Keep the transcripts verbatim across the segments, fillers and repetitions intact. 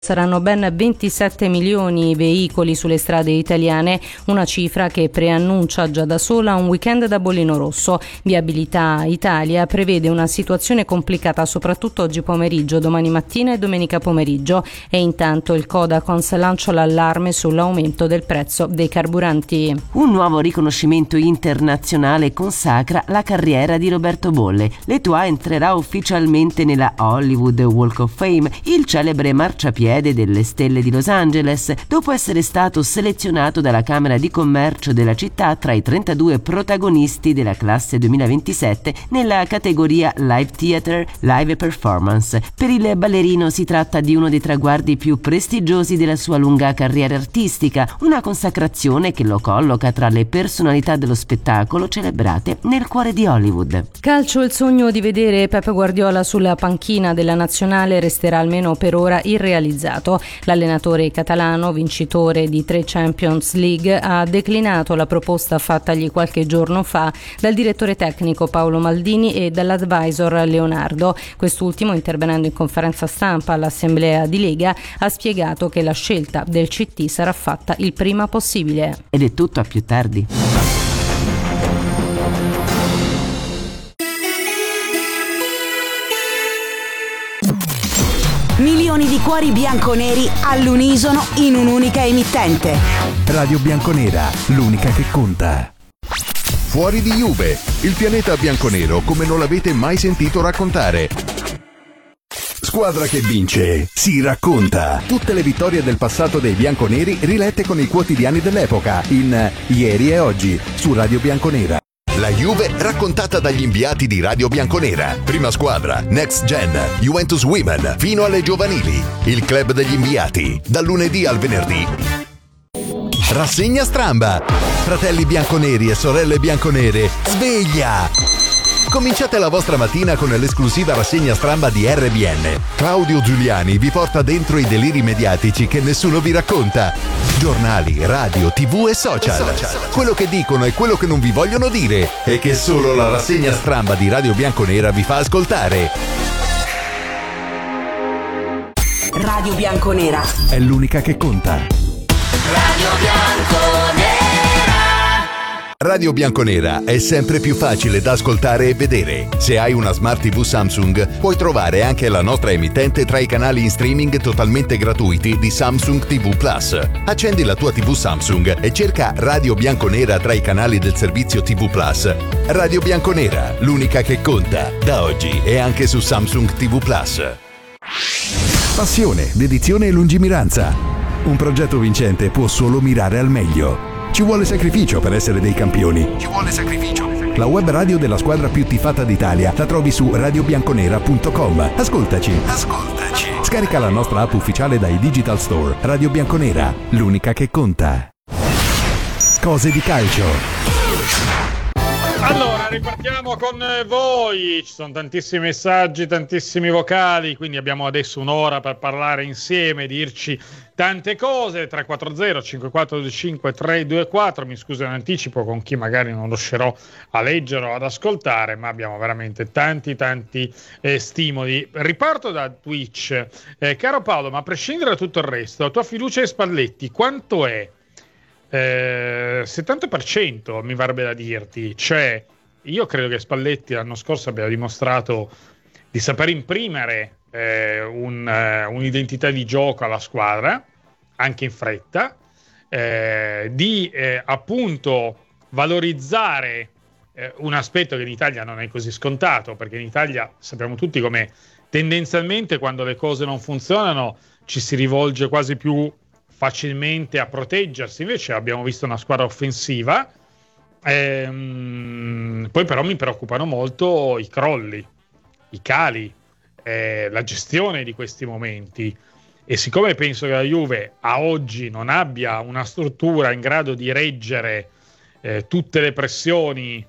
Saranno ben ventisette milioni i veicoli sulle strade italiane, una cifra che preannuncia già da sola un weekend da bollino rosso. Viabilità Italia prevede una situazione complicata soprattutto oggi pomeriggio, domani mattina e domenica pomeriggio, e intanto il Codacons lancia l'allarme sull'aumento del prezzo dei carburanti. Un nuovo riconoscimento internazionale consacra la carriera di Roberto Bolle. L'Etoile entrerà ufficialmente nella Hollywood Walk of Fame, il celebre marciapiede delle stelle di Los Angeles, dopo essere stato selezionato dalla Camera di Commercio della città tra i trentadue protagonisti della classe duemilaventisette nella categoria Live Theater, Live Performance. Per il ballerino si tratta di uno dei traguardi più prestigiosi della sua lunga carriera artistica, una consacrazione che lo colloca tra le personalità dello spettacolo celebrate nel cuore di Hollywood. Calcio, il sogno di vedere Pep Guardiola sulla panchina della nazionale resterà almeno per ora irrealizzato. L'allenatore catalano, vincitore di tre Champions League, ha declinato la proposta fattagli qualche giorno fa dal direttore tecnico Paolo Maldini e dall'advisor Leonardo. Quest'ultimo, intervenendo in conferenza stampa all'assemblea di Lega, ha spiegato che la scelta del C T sarà fatta il prima possibile. Ed è tutto, a più tardi. Milioni di cuori bianconeri all'unisono in un'unica emittente. Radio Bianconera, l'unica che conta. Fuori di Juve, il pianeta bianconero come non l'avete mai sentito raccontare. Squadra che vince, si racconta. Tutte le vittorie del passato dei bianconeri rilette con i quotidiani dell'epoca in Ieri e Oggi su Radio Bianconera. La Juve raccontata dagli inviati di Radio Bianconera. Prima squadra, Next Gen, Juventus Women, fino alle giovanili. Il club degli inviati, dal lunedì al venerdì. Rassegna Stramba. Fratelli bianconeri e sorelle bianconere, sveglia! Cominciate la vostra mattina con l'esclusiva rassegna Stramba di R B N. Claudio Giuliani vi porta dentro i deliri mediatici che nessuno vi racconta. Giornali, radio, tv e social. Quello che dicono e quello che non vi vogliono dire e che solo la rassegna Stramba di Radio Bianconera vi fa ascoltare. Radio Bianconera è l'unica che conta. Radio Bianconera. Radio Bianconera è sempre più facile da ascoltare e vedere. Se hai una Smart tivù Samsung, puoi trovare anche la nostra emittente tra i canali in streaming totalmente gratuiti di Samsung ti vu Plus. Accendi la tua tivù Samsung e cerca Radio Bianconera tra i canali del servizio ti vu Plus. Radio Bianconera, l'unica che conta, da oggi e anche su Samsung ti vu Plus. Passione, dedizione e lungimiranza. Un progetto vincente può solo mirare al meglio. Ci vuole sacrificio per essere dei campioni. Ci vuole sacrificio. La web radio della squadra più tifata d'Italia la trovi su radio bianconera punto com. Ascoltaci. Ascoltaci. Scarica la nostra app ufficiale dai Digital Store. Radio Bianconera, l'unica che conta. Cose di calcio. Allora, ripartiamo con voi. Ci sono tantissimi messaggi, tantissimi vocali, quindi abbiamo adesso un'ora per parlare insieme, dirci tante cose. Tre quattro zero cinque quattro due cinque tre due quattro. Mi scuso in anticipo con chi magari non riuscirò a leggere o ad ascoltare, ma abbiamo veramente tanti tanti eh, stimoli. Riparto da Twitch. Eh, caro Paolo, ma a prescindere da tutto il resto, la tua fiducia in Spalletti quanto è? Eh, settanta per cento mi verrebbe da dirti. Cioè, io credo che Spalletti l'anno scorso abbia dimostrato di saper imprimere eh, un, eh, un'identità di gioco alla squadra, anche in fretta, eh, di eh, appunto valorizzare eh, un aspetto che in Italia non è così scontato, perché in Italia sappiamo tutti come tendenzialmente quando le cose non funzionano ci si rivolge quasi più facilmente a proteggersi. Invece abbiamo visto una squadra offensiva, ehm, poi però mi preoccupano molto i crolli, i cali, eh, la gestione di questi momenti, e siccome penso che la Juve a oggi non abbia una struttura in grado di reggere eh, tutte le pressioni,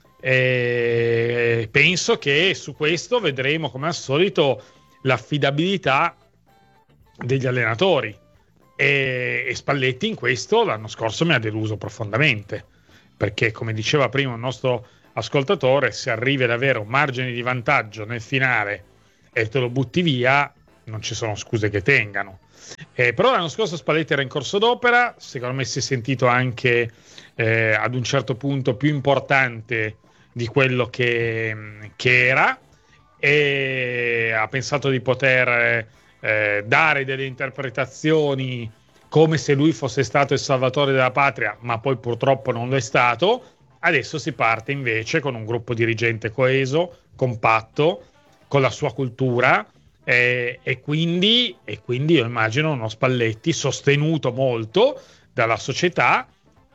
eh, penso che su questo vedremo come al solito l'affidabilità degli allenatori. E, e Spalletti in questo l'anno scorso mi ha deluso profondamente, perché come diceva prima il nostro ascoltatore, se arrivi ad avere un margine di vantaggio nel finale e te lo butti via, non ci sono scuse che tengano. Eh, però l'anno scorso Spalletti era in corso d'opera, secondo me si è sentito anche eh, ad un certo punto più importante di quello che, che era, e ha pensato di poter eh, dare delle interpretazioni come se lui fosse stato il salvatore della patria, ma poi purtroppo non lo è stato. Adesso si parte invece con un gruppo dirigente coeso, compatto, con la sua cultura, eh, e, quindi, e quindi io immagino uno Spalletti sostenuto molto dalla società,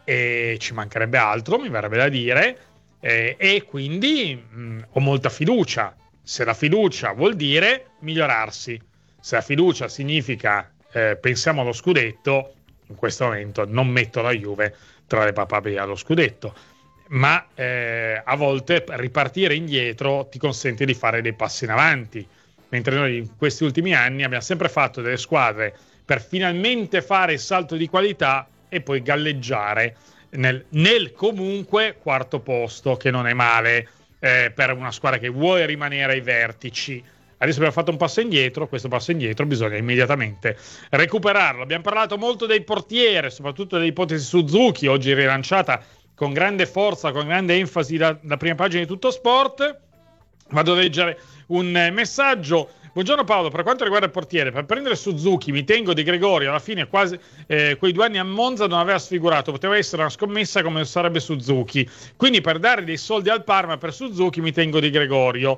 e ci mancherebbe altro, mi verrebbe da dire, eh, e quindi mh, ho molta fiducia. Se la fiducia vuol dire migliorarsi, se la fiducia significa eh, pensiamo allo scudetto, in questo momento non metto la Juve tra le papabili allo scudetto, ma eh, a volte ripartire indietro ti consente di fare dei passi in avanti, mentre noi in questi ultimi anni abbiamo sempre fatto delle squadre per finalmente fare il salto di qualità e poi galleggiare nel, nel comunque quarto posto, che non è male eh, per una squadra che vuole rimanere ai vertici. Adesso abbiamo fatto un passo indietro, questo passo indietro bisogna immediatamente recuperarlo. Abbiamo parlato molto dei portieri, soprattutto dell'ipotesi Suzuki, oggi rilanciata con grande forza, con grande enfasi da, da prima pagina di Tutto Sport. Vado a leggere un eh, messaggio. Buongiorno Paolo, per quanto riguarda il portiere, per prendere Suzuki mi tengo Di Gregorio, alla fine quasi eh, quei due anni a Monza non aveva sfigurato, poteva essere una scommessa come sarebbe Suzuki, quindi per dare dei soldi al Parma per Suzuki mi tengo Di Gregorio.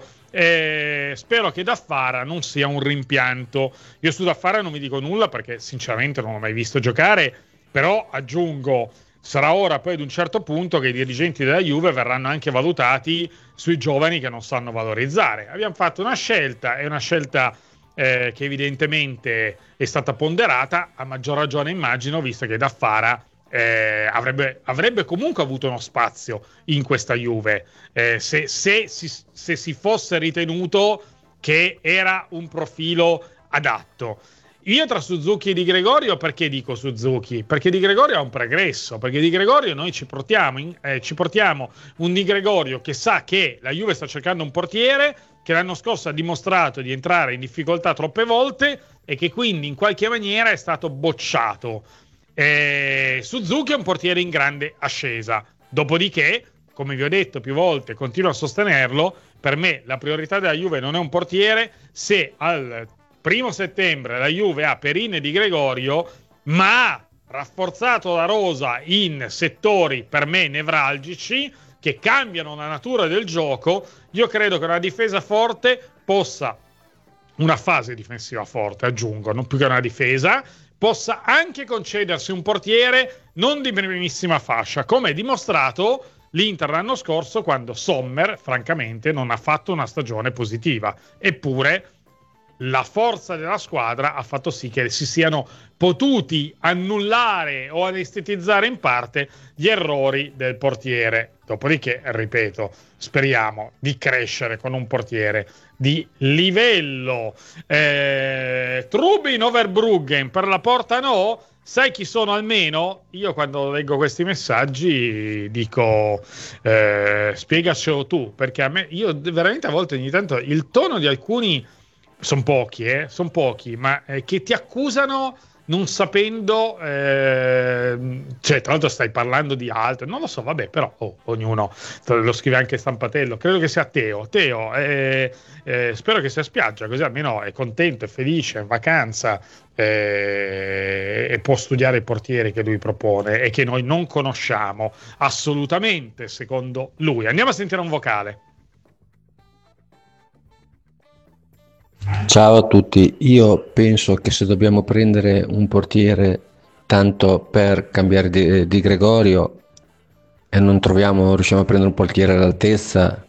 Eh, spero che Daffara non sia un rimpianto. Io su Daffara non mi dico nulla perché sinceramente non l'ho mai visto giocare, però aggiungo, sarà ora poi ad un certo punto che i dirigenti della Juve verranno anche valutati sui giovani che non sanno valorizzare. Abbiamo fatto una scelta, è una scelta eh, che evidentemente è stata ponderata, a maggior ragione immagino, visto che Daffara eh, avrebbe, avrebbe comunque avuto uno spazio in questa Juve, eh, se, se, se, se si fosse ritenuto che era un profilo adatto. Io tra Suzuki e Di Gregorio, perché dico Suzuki? Perché Di Gregorio ha un pregresso, perché Di Gregorio noi ci portiamo, in, eh, ci portiamo un Di Gregorio che sa che la Juve sta cercando un portiere, che l'anno scorso ha dimostrato di entrare in difficoltà troppe volte e che quindi in qualche maniera è stato bocciato. Eh, Suzuki è un portiere in grande ascesa, dopodiché, come vi ho detto più volte, continuo a sostenerlo, per me la priorità della Juve non è un portiere. Se al primo settembre la Juve ha Perin e Di Gregorio, ma rafforzato la rosa in settori per me nevralgici che cambiano la natura del gioco, io credo che una difesa forte possa, una fase difensiva forte aggiungo, non più che una difesa, possa anche concedersi un portiere non di primissima fascia, come è dimostrato l'Inter l'anno scorso quando Sommer francamente non ha fatto una stagione positiva, eppure la forza della squadra ha fatto sì che si siano potuti annullare o anestetizzare in parte gli errori del portiere. Dopodiché, ripeto, speriamo di crescere con un portiere di livello. Eh, Trubin Overbruggen per la Porta no? Sai chi sono almeno? Io quando leggo questi messaggi dico eh, spiegacelo tu, perché a me, io veramente a volte ogni tanto il tono di alcuni sono pochi, eh, sono pochi, ma eh, che ti accusano non sapendo, eh, cioè tra l'altro stai parlando di altro, non lo so, vabbè, però oh, ognuno lo scrive anche Stampatello, credo che sia Teo, Teo, eh, eh, spero che sia spiaggia, così almeno è contento, è felice, è in vacanza eh, e può studiare i portieri che lui propone e che noi non conosciamo assolutamente, secondo lui. Andiamo a sentire un vocale. Ciao a tutti, io penso che se dobbiamo prendere un portiere tanto per cambiare di, di Gregorio e non troviamo, non riusciamo a prendere un portiere all'altezza,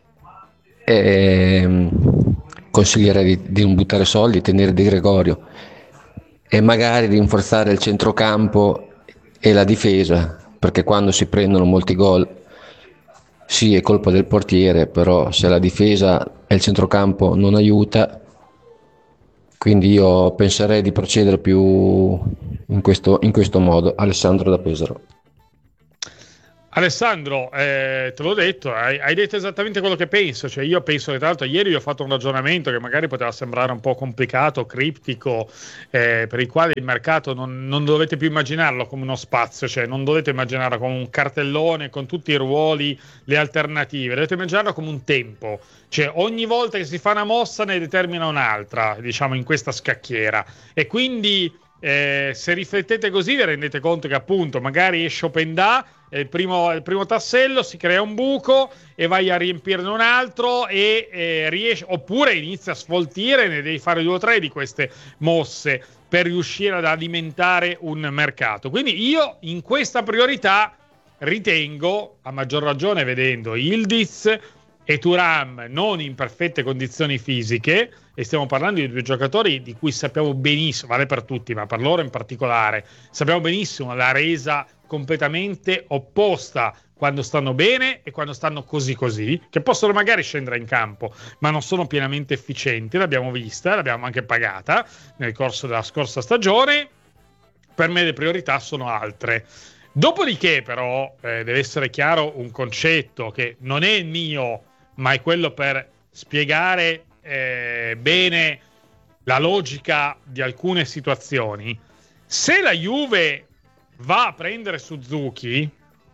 e consiglierei di, di non buttare soldi, tenere Di Gregorio e magari rinforzare il centrocampo e la difesa, perché quando si prendono molti gol sì è colpa del portiere, però se la difesa e il centrocampo non aiuta. Quindi io penserei di procedere più in questo, in questo modo. Alessandro da Pesaro. Alessandro, eh, te l'ho detto, hai, hai detto esattamente quello che penso. Cioè, io penso che tra l'altro ieri vi ho fatto un ragionamento che magari poteva sembrare un po' complicato, criptico, eh, per il quale il mercato non, non dovete più immaginarlo come uno spazio, cioè non dovete immaginarlo come un cartellone con tutti i ruoli, le alternative, dovete immaginarlo come un tempo. Cioè ogni volta che si fa una mossa ne determina un'altra, diciamo, in questa scacchiera. E quindi eh, se riflettete così vi rendete conto che appunto magari esce Open D A, il primo, il primo tassello, si crea un buco e vai a riempirne un altro e eh, riesci, oppure inizia a sfoltire, ne devi fare due o tre di queste mosse per riuscire ad alimentare un mercato. Quindi io in questa priorità ritengo, a maggior ragione vedendo Yildiz e Thuram non in perfette condizioni fisiche, e stiamo parlando di due giocatori di cui sappiamo benissimo, vale per tutti, ma per loro in particolare, sappiamo benissimo la resa completamente opposta quando stanno bene e quando stanno così così, che possono magari scendere in campo, ma non sono pienamente efficienti. L'abbiamo vista, l'abbiamo anche pagata nel corso della scorsa stagione. Per me le priorità sono altre. Dopodiché, però, eh, deve essere chiaro un concetto che non è il mio, ma è quello per spiegare eh, bene la logica di alcune situazioni. Se la Juve va a prendere Suzuki,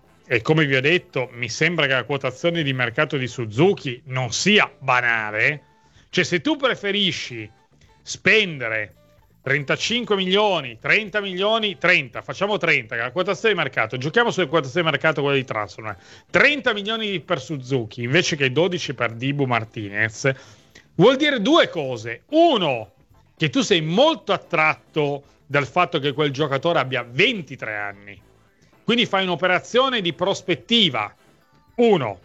e come vi ho detto mi sembra che la quotazione di mercato di Suzuki non sia banale, cioè se tu preferisci spendere trentacinque milioni, trenta milioni, trenta, facciamo trenta, che è la quotazione di mercato, giochiamo sulle quotazioni di mercato, quelle di transfer, trenta milioni per Suzuki invece che dodici per Dibu Martinez, vuol dire due cose. Uno, che tu sei molto attratto dal fatto che quel giocatore abbia ventitré anni, quindi fai un'operazione di prospettiva. Uno.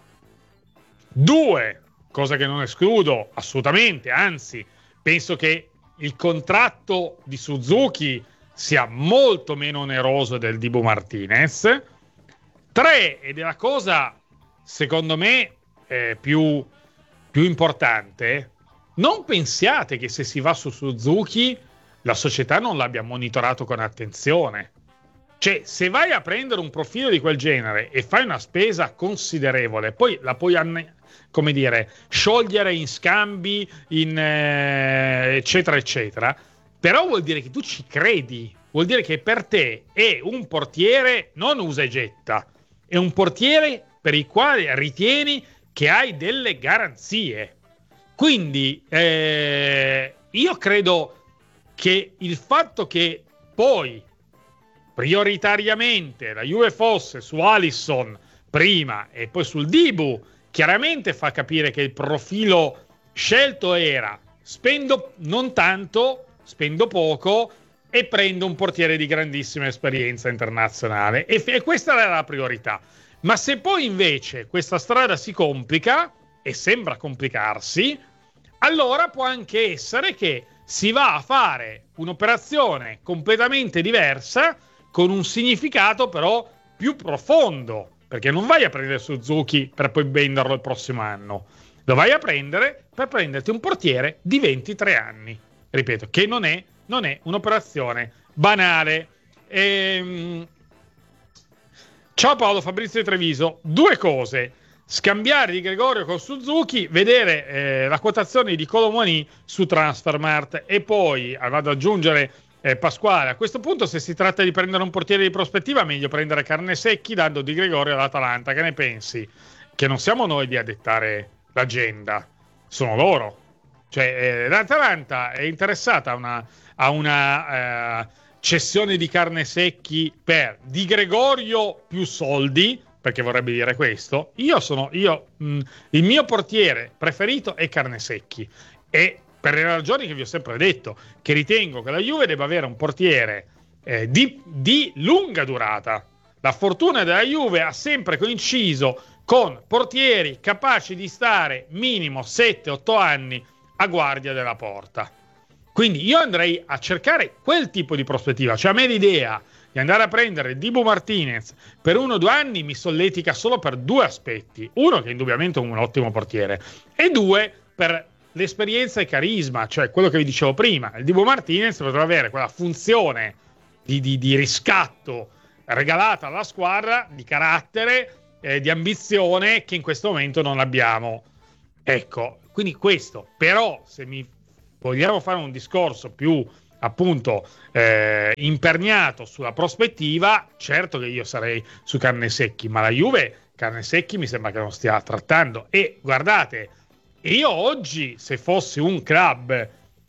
Due, cosa che non escludo assolutamente, anzi penso che il contratto di Suzuki sia molto meno oneroso del Dibu Martinez. Tre, ed è la cosa secondo me eh, più, più importante, non pensiate che se si va su Suzuki la società non l'abbia monitorato con attenzione. Cioè, se vai a prendere un profilo di quel genere e fai una spesa considerevole, poi la puoi anne- come dire, sciogliere in scambi, in eh, eccetera eccetera, però vuol dire che tu ci credi, vuol dire che per te è un portiere non usa e getta, è un portiere per il quale ritieni che hai delle garanzie. Quindi eh, io credo che il fatto che poi prioritariamente la Juve fosse su Alisson prima e poi sul Dibu, chiaramente fa capire che il profilo scelto era: spendo non tanto, spendo poco e prendo un portiere di grandissima esperienza internazionale, e, e questa era la priorità. Ma se poi invece questa strada si complica, e sembra complicarsi, allora può anche essere che si va a fare un'operazione completamente diversa, con un significato però più profondo, perché non vai a prendere Suzuki per poi venderlo il prossimo anno, lo vai a prendere per prenderti un portiere di ventitré anni, ripeto, che non è, non è un'operazione banale. Ehm... Ciao Paolo, Fabrizio di Treviso. Due cose: scambiare Di Gregorio con Suzuki, vedere eh, la quotazione di Colomoni su Transfermarkt, e poi vado ad aggiungere eh, Pasquale, a questo punto se si tratta di prendere un portiere di prospettiva meglio prendere Carnesecchi dando Di Gregorio all'Atalanta. Che ne pensi? Che non siamo noi di dettare l'agenda, sono loro. Cioè eh, l'Atalanta è interessata a una, a una eh, cessione di Carnesecchi per Di Gregorio più soldi, perché vorrebbe dire questo. Io sono io mh, il mio portiere preferito è Carnesecchi, e per le ragioni che vi ho sempre detto, che ritengo che la Juve debba avere un portiere eh, di, di lunga durata. La fortuna della Juve ha sempre coinciso con portieri capaci di stare minimo sette otto anni a guardia della porta. Quindi io andrei a cercare quel tipo di prospettiva. Cioè a me l'idea di andare a prendere Dibu Martinez per uno o due anni mi solletica solo per due aspetti. Uno, che indubbiamente è un ottimo portiere, e due, per l'esperienza e carisma, cioè quello che vi dicevo prima. Il Dibu Martinez potrà avere quella funzione di, di, di riscatto regalata alla squadra, di carattere, eh, di ambizione che in questo momento non abbiamo. Ecco, quindi questo. Però se mi vogliamo fare un discorso più appunto eh, imperniato sulla prospettiva, certo che io sarei su Carnesecchi, ma la Juve Carnesecchi mi sembra che non stia trattando. E guardate, io oggi se fossi un club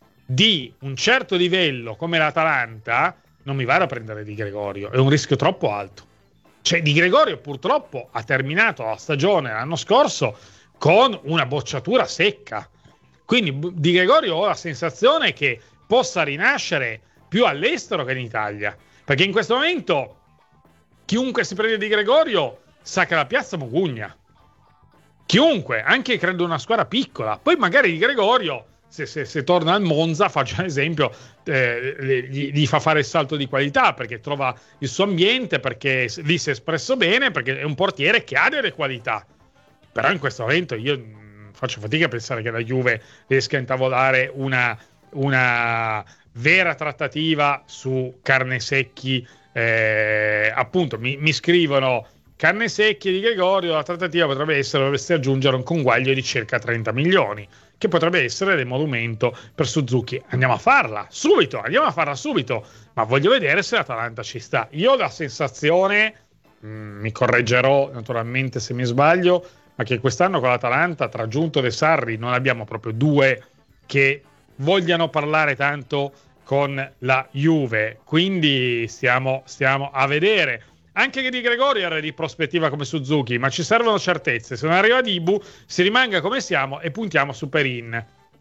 di un certo livello come l'Atalanta non mi vado a prendere Di Gregorio, è un rischio troppo alto. Cioè Di Gregorio purtroppo ha terminato la stagione l'anno scorso con una bocciatura secca, quindi Di Gregorio ho la sensazione che possa rinascere più all'estero che in Italia, perché in questo momento chiunque si prende Di Gregorio sa che la piazza mugugna, chiunque, anche credo una squadra piccola. Poi magari Di Gregorio se, se, se torna al Monza, faccio un esempio, eh, gli, gli fa fare il salto di qualità perché trova il suo ambiente, perché lì si è espresso bene, perché è un portiere che ha delle qualità. Però in questo momento io mh, faccio fatica a pensare che la Juve riesca a intavolare una, una vera trattativa su Carnesecchi. Eh, appunto mi, mi scrivono Carnesecchi Di Gregorio, la trattativa potrebbe essere, dovreste aggiungere un conguaglio di circa trenta milioni, che potrebbe essere l'emolumento per Suzuki. Andiamo a farla subito, andiamo a farla subito, ma voglio vedere se l'Atalanta ci sta. Io ho la sensazione, mh, mi correggerò naturalmente se mi sbaglio, ma che quest'anno con l'Atalanta, tra Giunto e Sarri, non abbiamo proprio due che vogliano parlare tanto con la Juve, quindi stiamo, stiamo a vedere. Anche che Di Gregorio era di prospettiva come Suzuki, ma ci servono certezze. Se non arriva Dibu, si rimanga come siamo e puntiamo su Perin.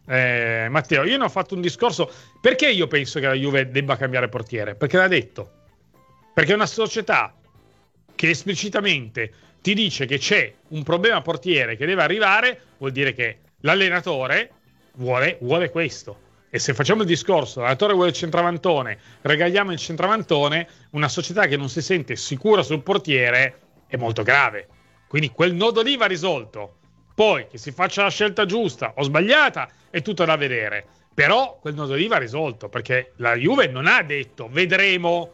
Eh, Matteo, io ne ho fatto un discorso. Perché io penso che la Juve debba cambiare portiere? Perché l'ha detto. Perché è una società che esplicitamente ti dice che c'è un problema portiere che deve arrivare, vuol dire che l'allenatore vuole, vuole questo. E se facciamo il discorso, l'allenatore vuole il centravantone, regaliamo il centravantone, una società che non si sente sicura sul portiere è molto grave. Quindi quel nodo lì va risolto. Poi che si faccia la scelta giusta o sbagliata è tutto da vedere. Però quel nodo lì va risolto, perché la Juve non ha detto vedremo,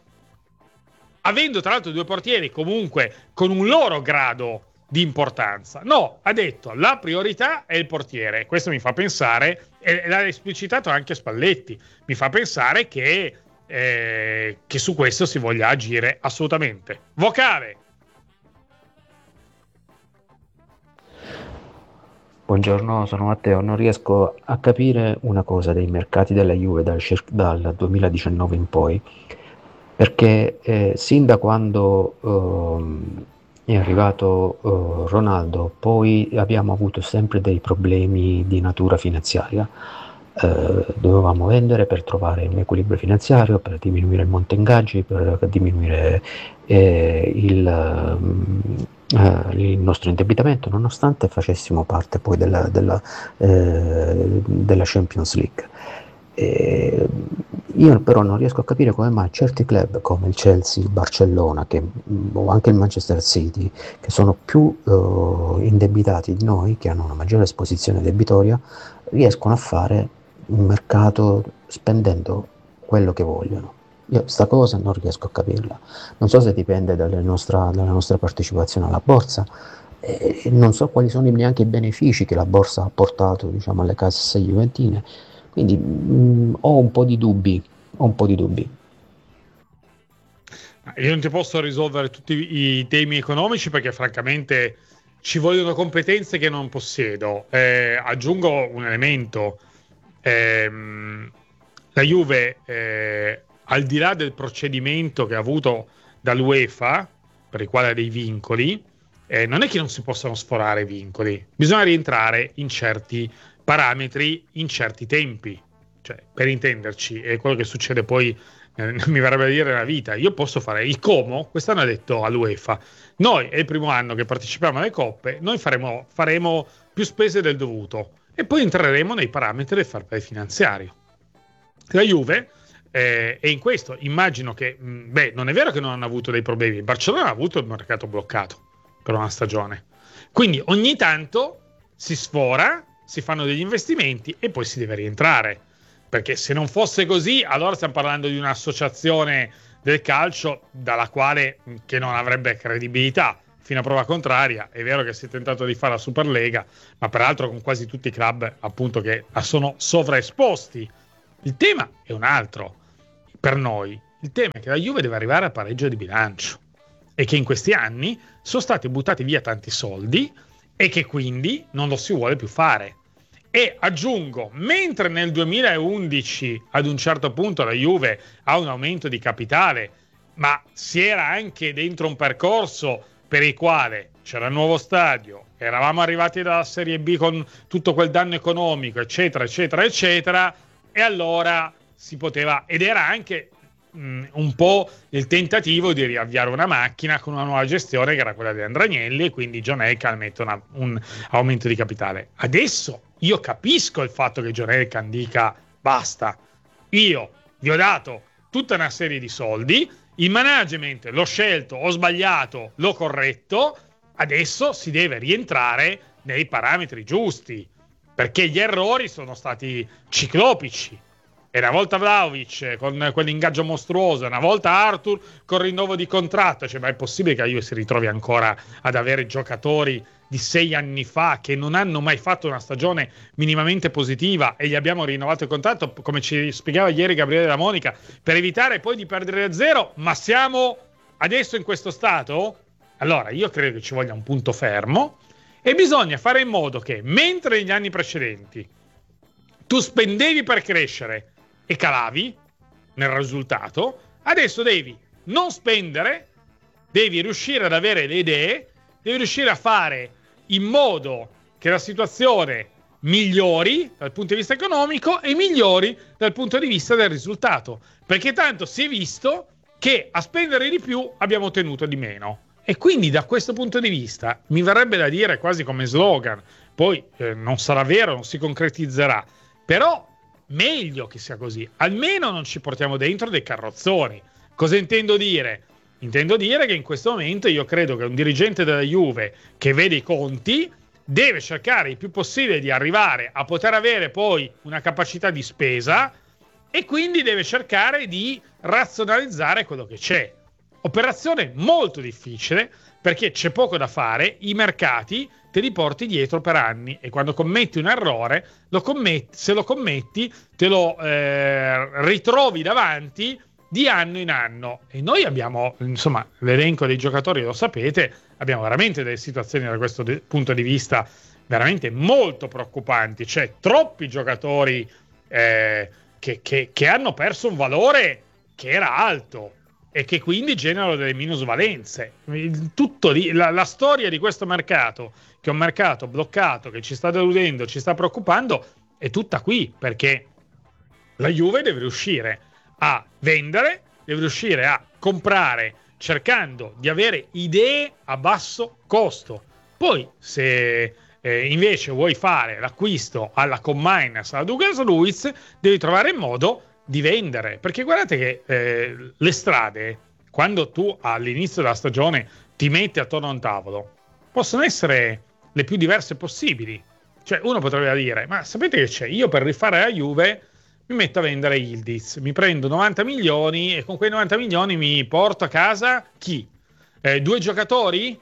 avendo tra l'altro due portieri comunque con un loro grado di importanza. No, ha detto la priorità è il portiere. Questo mi fa pensare, e l'ha esplicitato anche Spalletti, mi fa pensare che, eh, che su questo si voglia agire assolutamente. Vocale. Buongiorno, sono Matteo. Non riesco a capire una cosa dei mercati della Juve dal, dal duemiladiciannove in poi, perché eh, sin da quando eh, è arrivato uh, Ronaldo, poi abbiamo avuto sempre dei problemi di natura finanziaria. Uh, dovevamo vendere per trovare un equilibrio finanziario, per diminuire il monte ingaggi, per diminuire eh, il, uh, il nostro indebitamento, nonostante facessimo parte poi della, della, eh, della Champions League. Eh, io però non riesco a capire come mai certi club come il Chelsea, il Barcellona che, o anche il Manchester City, che sono più uh, indebitati di noi, che hanno una maggiore esposizione debitoria, riescono a fare un mercato spendendo quello che vogliono. Io sta cosa non riesco a capirla. Non so se dipende dalla nostra, dalla nostra partecipazione alla borsa, e non so quali sono neanche i benefici che la borsa ha portato, diciamo, alle casse juventine. Quindi mh, ho un po' di dubbi, ho un po' di dubbi. Io non ti posso risolvere tutti i temi economici perché francamente ci vogliono competenze che non possiedo. Eh, aggiungo un elemento. Eh, la Juve, eh, al di là del procedimento che ha avuto dall'UEFA, per il quale ha dei vincoli, eh, non è che non si possano sforare i vincoli. Bisogna rientrare in certi parametri in certi tempi, cioè per intenderci è quello che succede poi eh, mi verrebbe a dire nella vita. Io posso fare il Como, quest'anno ha detto all'UEFA, noi è il primo anno che partecipiamo alle coppe, noi faremo, faremo più spese del dovuto e poi entreremo nei parametri del fair play finanziario. La Juve eh, e in questo immagino che mh, beh, non è vero che non hanno avuto dei problemi, il Barcellona ha avuto il mercato bloccato per una stagione, quindi ogni tanto si sfora, si fanno degli investimenti e poi si deve rientrare, perché se non fosse così allora stiamo parlando di un'associazione del calcio dalla quale che non avrebbe credibilità, fino a prova contraria. È vero che si è tentato di fare la Superlega, ma peraltro con quasi tutti i club appunto che sono sovraesposti. Il tema è un altro per noi. Il tema è che la Juve deve arrivare al pareggio di bilancio e che in questi anni sono stati buttati via tanti soldi e che quindi non lo si vuole più fare. E aggiungo, mentre nel duemilaundici ad un certo punto la Juve ha un aumento di capitale, ma si era anche dentro un percorso per il quale c'era il nuovo stadio, eravamo arrivati dalla Serie B con tutto quel danno economico, eccetera, eccetera, eccetera, e allora si poteva, ed era anche mh, un po' il tentativo di riavviare una macchina con una nuova gestione che era quella di Andragnelli, e quindi John Elkann mette una, un aumento di capitale. Adesso io capisco il fatto che John Elkann dica basta, io vi ho dato tutta una serie di soldi, il management l'ho scelto, ho sbagliato, l'ho corretto, adesso si deve rientrare nei parametri giusti, perché gli errori sono stati ciclopici. E una volta Vlahovic con quell'ingaggio mostruoso, una volta Arthur con rinnovo di contratto, cioè, ma è possibile che la Juve si ritrovi ancora ad avere giocatori di sei anni fa che non hanno mai fatto una stagione minimamente positiva e gli abbiamo rinnovato il contratto, come ci spiegava ieri Gabriele Della Monica, per evitare poi di perdere a zero? Ma siamo adesso in questo stato? Allora io credo che ci voglia un punto fermo e bisogna fare in modo che, mentre negli anni precedenti tu spendevi per crescere e calavi nel risultato, adesso devi non spendere, devi riuscire ad avere le idee, devi riuscire a fare in modo che la situazione migliori dal punto di vista economico e migliori dal punto di vista del risultato, perché tanto si è visto che a spendere di più abbiamo ottenuto di meno. E quindi da questo punto di vista mi verrebbe da dire quasi come slogan, poi eh, non sarà vero, non si concretizzerà, però meglio che sia così, almeno non ci portiamo dentro dei carrozzoni. Cosa intendo dire? Intendo dire che in questo momento io credo che un dirigente della Juve che vede i conti deve cercare il più possibile di arrivare a poter avere poi una capacità di spesa e quindi deve cercare di razionalizzare quello che c'è. Operazione molto difficile perché c'è poco da fare, i mercati te li porti dietro per anni e quando commetti un errore, lo commetti, se lo commetti te lo eh, ritrovi davanti di anno in anno. E noi abbiamo, insomma, l'elenco dei giocatori, lo sapete, abbiamo veramente delle situazioni da questo de- punto di vista veramente molto preoccupanti. C'è troppi giocatori eh, che, che, che hanno perso un valore che era alto e che quindi generano delle minusvalenze. Il tutto di, la, la storia di questo mercato, che è un mercato bloccato, che ci sta deludendo, ci sta preoccupando, è tutta qui, perché la Juve deve riuscire a vendere, deve riuscire a comprare cercando di avere idee a basso costo. Poi se eh, invece vuoi fare l'acquisto alla Commines, alla Douglas Luiz, devi trovare il modo di vendere, perché guardate che eh, le strade, quando tu all'inizio della stagione ti metti attorno a un tavolo, possono essere le più diverse possibili. Cioè uno potrebbe dire, ma sapete che c'è? Io per rifare la Juve mi metto a vendere Yildiz, mi prendo novanta milioni e con quei novanta milioni mi porto a casa chi? Eh, due giocatori?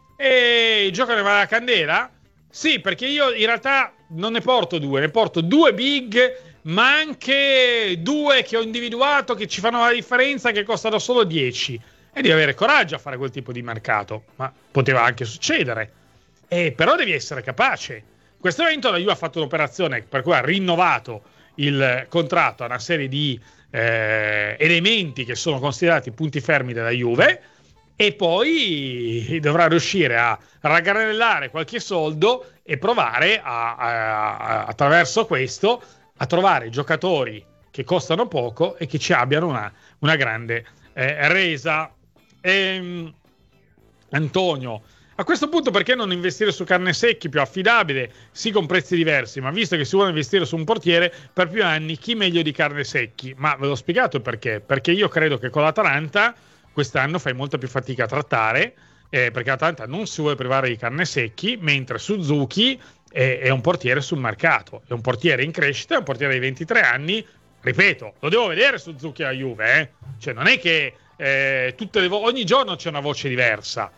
E giocano alla candela? Sì, perché io in realtà non ne porto due, ne porto due big, ma anche due che ho individuato che ci fanno la differenza, che costano solo dieci. E devi avere coraggio a fare quel tipo di mercato, ma poteva anche succedere. E però devi essere capace. In questo momento la Juve ha fatto un'operazione per cui ha rinnovato il contratto a una serie di eh, elementi che sono considerati punti fermi della Juve e poi dovrà riuscire a ragganellare qualche soldo e provare a, a, a, attraverso questo a trovare giocatori che costano poco e che ci abbiano una, una grande eh, resa. Ehm, Antonio, a questo punto perché non investire su carne secchi, più affidabile, sì con prezzi diversi, ma visto che si vuole investire su un portiere per più anni, chi meglio di carne secchi? Ma ve l'ho spiegato il perché, perché io credo che con l'Atalanta quest'anno fai molta più fatica a trattare, eh, perché l'Atalanta non si vuole privare di carne secchi, mentre Suzuki è, è un portiere sul mercato, è un portiere in crescita, è un portiere di ventitré anni, ripeto, lo devo vedere Suzuki alla Juve, eh? Cioè non è che eh, tutte le vo- ogni giorno c'è una voce diversa.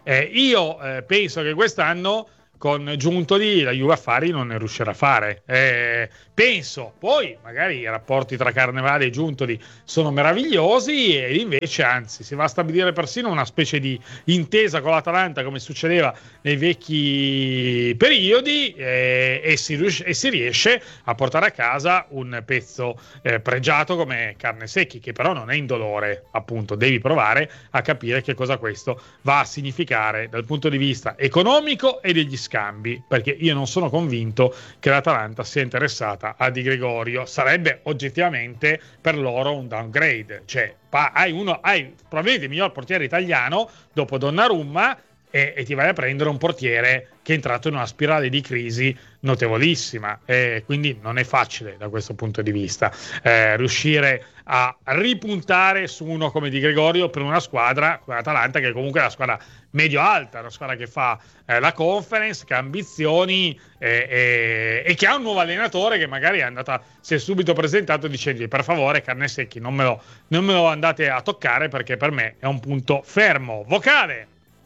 Eh, io eh, penso che quest'anno con Giuntoli la Juve affari non ne riuscirà a fare. Eh, penso, poi magari i rapporti tra Carnevale e Giuntoli sono meravigliosi e invece anzi si va a stabilire persino una specie di intesa con l'Atalanta come succedeva nei vecchi periodi eh, e, si rius- e si riesce a portare a casa un pezzo eh, pregiato come Carnesecchi, che però non è indolore, appunto devi provare a capire che cosa questo va a significare dal punto di vista economico e degli scambi, perché io non sono convinto che l'Atalanta sia interessata a Di Gregorio. Sarebbe oggettivamente per loro un downgrade, cioè pa- hai uno hai probabilmente il miglior portiere italiano dopo Donnarumma e, e ti vai a prendere un portiere che è entrato in una spirale di crisi notevolissima, e quindi non è facile da questo punto di vista eh, riuscire a ripuntare su uno come Di Gregorio per una squadra come l'Atalanta, che comunque è una squadra medio-alta, una squadra che fa eh, la Conference, che ha ambizioni eh, eh, e che ha un nuovo allenatore che magari è andata, si è subito presentato dicendogli: per favore Carnesecchi non me lo, non me lo andate a toccare perché per me è un punto fermo. Vocale.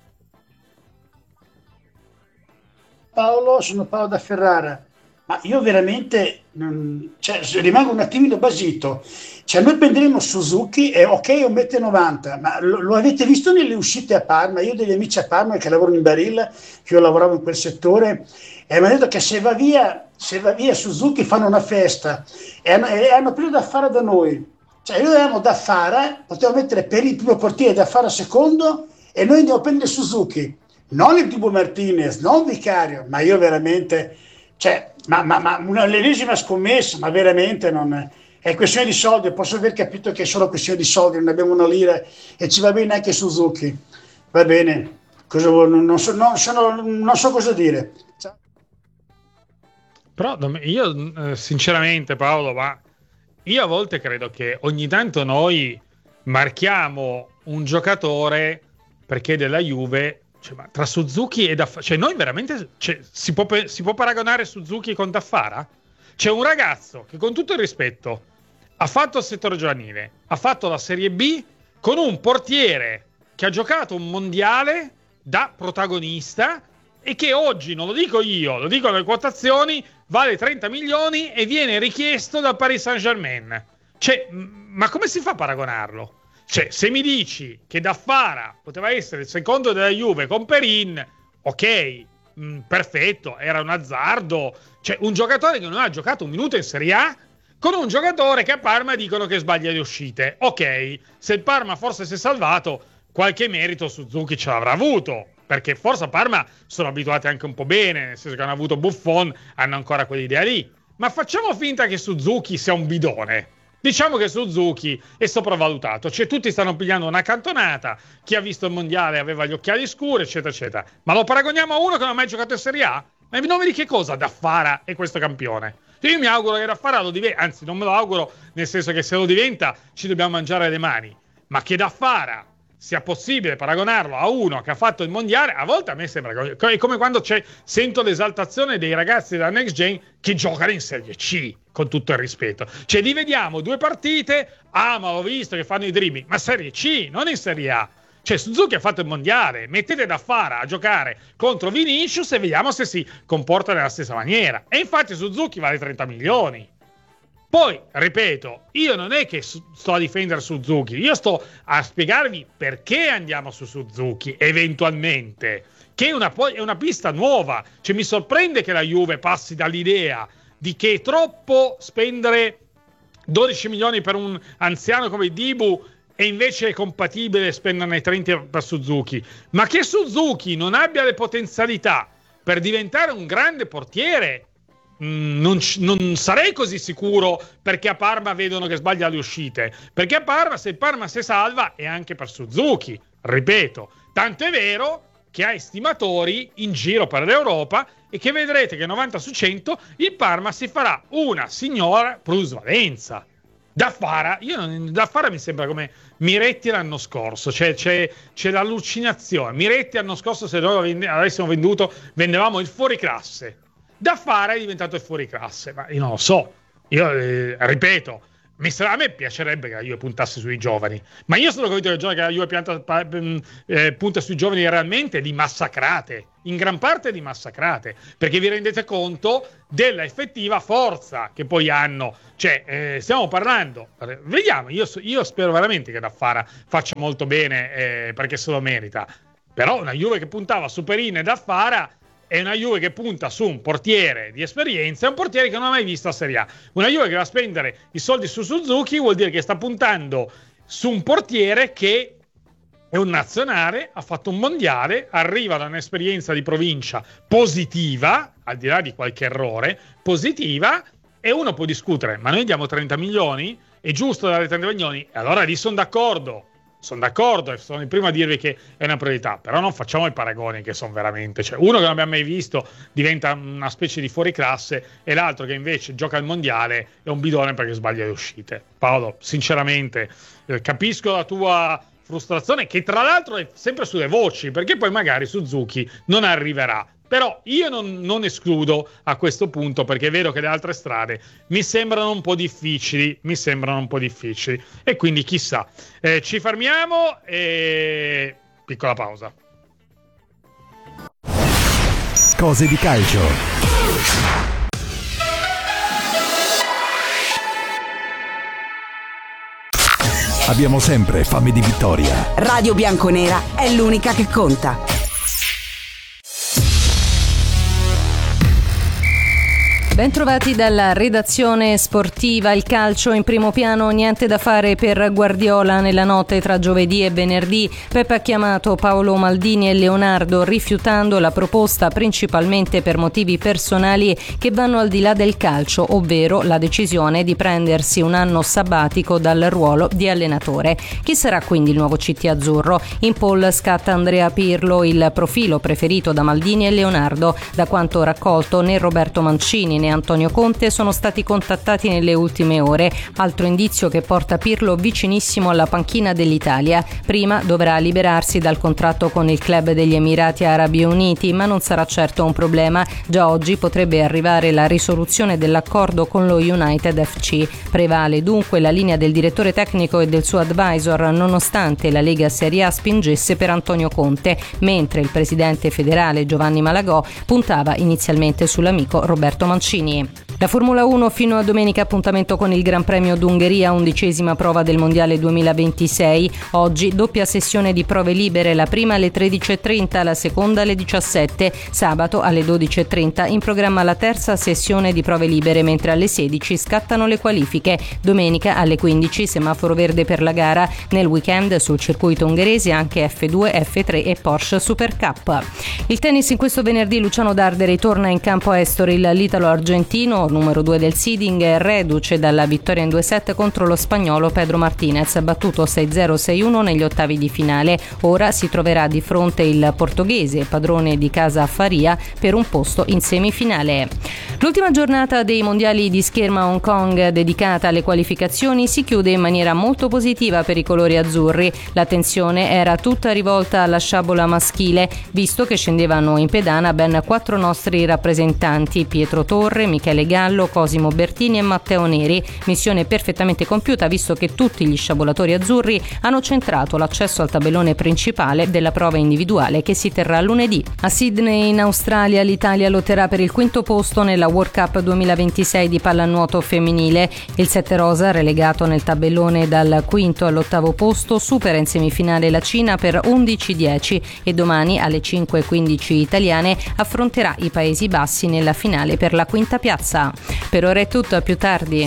Paolo, sono Paolo da Ferrara, ma io veramente non, cioè, rimango un attimino basito. Cioè, noi prenderemo Suzuki e ok, un metro e novanta, ma lo, lo avete visto nelle uscite a Parma? Io ho degli amici a Parma che lavorano in Barilla, che io lavoravo in quel settore, e mi hanno detto che se va via, se va via Suzuki fanno una festa e hanno, e hanno preso da fare da noi. Cioè, noi avevamo da fare, potevamo mettere per il primo portiere da fare secondo e noi andiamo a prendere Suzuki. Non il Dibu Martinez, non Vicario, ma io veramente, cioè, ma, ma, ma una l'ennesima scommessa, ma veramente non è, è questione di soldi. Posso aver capito che è solo questione di soldi, non abbiamo una lira e ci va bene anche Suzuki. Va bene, cosa, non, non, so, non, sono, non so cosa dire. Però io eh, sinceramente, Paolo, ma io a volte credo che ogni tanto noi marchiamo un giocatore perché della Juve. Cioè, ma tra Suzuki e Daffara, cioè noi veramente, cioè, si, può, si può paragonare Suzuki con Daffara? C'è un ragazzo che, con tutto il rispetto, ha fatto il settore giovanile, ha fatto la Serie B con un portiere che ha giocato un mondiale da protagonista e che oggi, non lo dico io, lo dicono le quotazioni, vale trenta milioni e viene richiesto dal Paris Saint-Germain. Cioè, ma come si fa a paragonarlo? Cioè, se mi dici che Daffara poteva essere il secondo della Juve con Perin, ok, mh, perfetto, era un azzardo. Cioè, un giocatore che non ha giocato un minuto in Serie A con un giocatore che a Parma dicono che sbaglia le uscite. Ok, se il Parma forse si è salvato, qualche merito Suzuki ce l'avrà avuto, perché forse a Parma sono abituati anche un po' bene, nel senso che hanno avuto Buffon, hanno ancora quell'idea lì. Ma facciamo finta che Suzuki sia un bidone. Diciamo che Suzuki è sopravvalutato, cioè tutti stanno pigliando una cantonata, chi ha visto il mondiale aveva gli occhiali scuri, eccetera, eccetera. Ma lo paragoniamo a uno che non ha mai giocato in Serie A? Ma in nome di che cosa Daffara è questo campione? Io mi auguro che Daffara lo diventa, anzi non me lo auguro, nel senso che se lo diventa ci dobbiamo mangiare le mani, ma che Daffara sia possibile paragonarlo a uno che ha fatto il mondiale, a volte a me sembra è come quando c'è, sento l'esaltazione dei ragazzi della Next Gen che giocano in Serie C, con tutto il rispetto. Cioè li vediamo due partite, ah ma ho visto che fanno i dribbling, ma Serie C, non in Serie A. Cioè Suzuki ha fatto il mondiale, mettete Daffara a giocare contro Vinicius e vediamo se si comporta nella stessa maniera. E infatti Suzuki vale trenta milioni. Poi, ripeto, io non è che sto a difendere Suzuki, io sto a spiegarvi perché andiamo su Suzuki, eventualmente, che è una, è una pista nuova. Cioè, mi sorprende che la Juve passi dall'idea di che è troppo spendere dodici milioni per un anziano come Dibu e invece è compatibile spenderne trenta per Suzuki, ma che Suzuki non abbia le potenzialità per diventare un grande portiere. Non, non sarei così sicuro, perché a Parma vedono che sbaglia le uscite, perché a Parma, se il Parma si salva, è anche per Suzuki, ripeto, tanto è vero che ha estimatori in giro per l'Europa e che vedrete che novanta su cento il Parma si farà una signora plusvalenza. Daffara, io non, Daffara mi sembra come Miretti l'anno scorso, cioè c'è, c'è l'allucinazione. Miretti l'anno scorso, se noi avessimo venduto, vendevamo il fuoriclasse. Daffara è diventato il fuoriclasse, ma io non lo so. Io eh, ripeto, Mi sa- a me piacerebbe che la Juve puntasse sui giovani, ma io sono convinto che la Juve pianta, pa, eh, punta sui giovani realmente li massacrate, in gran parte li massacrate, perché vi rendete conto della effettiva forza che poi hanno. Cioè, eh, stiamo parlando, vediamo, io, io spero veramente che Daffara faccia molto bene, eh, perché se lo merita, però una Juve che puntava su Perin e Daffara è una Juve che punta su un portiere di esperienza, è un portiere che non ha mai visto a Serie A. Una Juve che va a spendere i soldi su Suzuki vuol dire che sta puntando su un portiere che è un nazionale, ha fatto un mondiale, arriva da un'esperienza di provincia positiva, al di là di qualche errore, positiva, e uno può discutere, ma noi diamo trenta milioni? È giusto dare trenta milioni? E allora lì sono d'accordo. Sono d'accordo e sono il primo a dirvi che è una priorità, però non facciamo i paragoni che sono veramente, cioè uno che non abbiamo mai visto diventa una specie di fuoriclasse e l'altro che invece gioca al mondiale è un bidone perché sbaglia le uscite. Paolo, sinceramente eh, capisco la tua frustrazione, che tra l'altro è sempre sulle voci, perché poi magari Suzuki non arriverà. Però io non, non escludo a questo punto, perché è vero che le altre strade mi sembrano un po' difficili, mi sembrano un po' difficili. E quindi chissà. Eh, ci fermiamo e piccola pausa. Cose di calcio. Abbiamo sempre fame di vittoria. Radio Bianconera è l'unica che conta. Bentrovati dalla redazione sportiva. Il calcio in primo piano, niente da fare per Guardiola nella notte tra giovedì e venerdì. Peppe ha chiamato Paolo Maldini e Leonardo, rifiutando la proposta principalmente per motivi personali che vanno al di là del calcio, ovvero la decisione di prendersi un anno sabbatico dal ruolo di allenatore. Chi sarà quindi il nuovo C T azzurro? In poll scatta Andrea Pirlo, il profilo preferito da Maldini e Leonardo. Da quanto raccolto, né Roberto Mancini né Antonio Conte sono stati contattati nelle ultime ore, altro indizio che porta Pirlo vicinissimo alla panchina dell'Italia. Prima dovrà liberarsi dal contratto con il club degli Emirati Arabi Uniti, ma non sarà certo un problema. Già oggi potrebbe arrivare la risoluzione dell'accordo con lo United F C. Prevale dunque la linea del direttore tecnico e del suo advisor, nonostante la Lega Serie A spingesse per Antonio Conte, mentre il presidente federale Giovanni Malagò puntava inizialmente sull'amico Roberto Mancini. La Formula uno fino a domenica, appuntamento con il Gran Premio d'Ungheria, undicesima prova del Mondiale duemilaventisei. Oggi doppia sessione di prove libere, la prima alle tredici e trenta, la seconda alle diciassette. Sabato alle dodici e trenta in programma la terza sessione di prove libere, mentre alle sedici scattano le qualifiche. Domenica alle quindici semaforo verde per la gara. Nel weekend sul circuito ungherese anche F due, F tre e Porsche Super Cup. Il tennis in questo venerdì, Luciano Darderi torna in campo a Estoril. L'italo-argentino, numero due del seeding, è reduce dalla vittoria in due set contro lo spagnolo Pedro Martinez, battuto sei zero sei uno negli ottavi di finale. Ora si troverà di fronte il portoghese, padrone di casa Faria, per un posto in semifinale. L'ultima giornata dei mondiali di scherma Hong Kong, dedicata alle qualificazioni, si chiude in maniera molto positiva per i colori azzurri. L'attenzione era tutta rivolta alla sciabola maschile, visto che scendevano in pedana ben quattro nostri rappresentanti: Pietro Torre, Michele Gallo, Cosimo Bertini e Matteo Neri. Missione perfettamente compiuta, visto che tutti gli sciabolatori azzurri hanno centrato l'accesso al tabellone principale della prova individuale che si terrà lunedì. A Sydney in Australia l'Italia lotterà per il quinto posto nella World Cup duemilaventisei di pallanuoto femminile. Il sette rosa, relegato nel tabellone dal quinto all'ottavo posto, supera in semifinale la Cina per undici dieci e domani alle cinque e quindici italiane affronterà i Paesi Bassi nella finale per la quinta piazza. Per ora è tutto, a più tardi.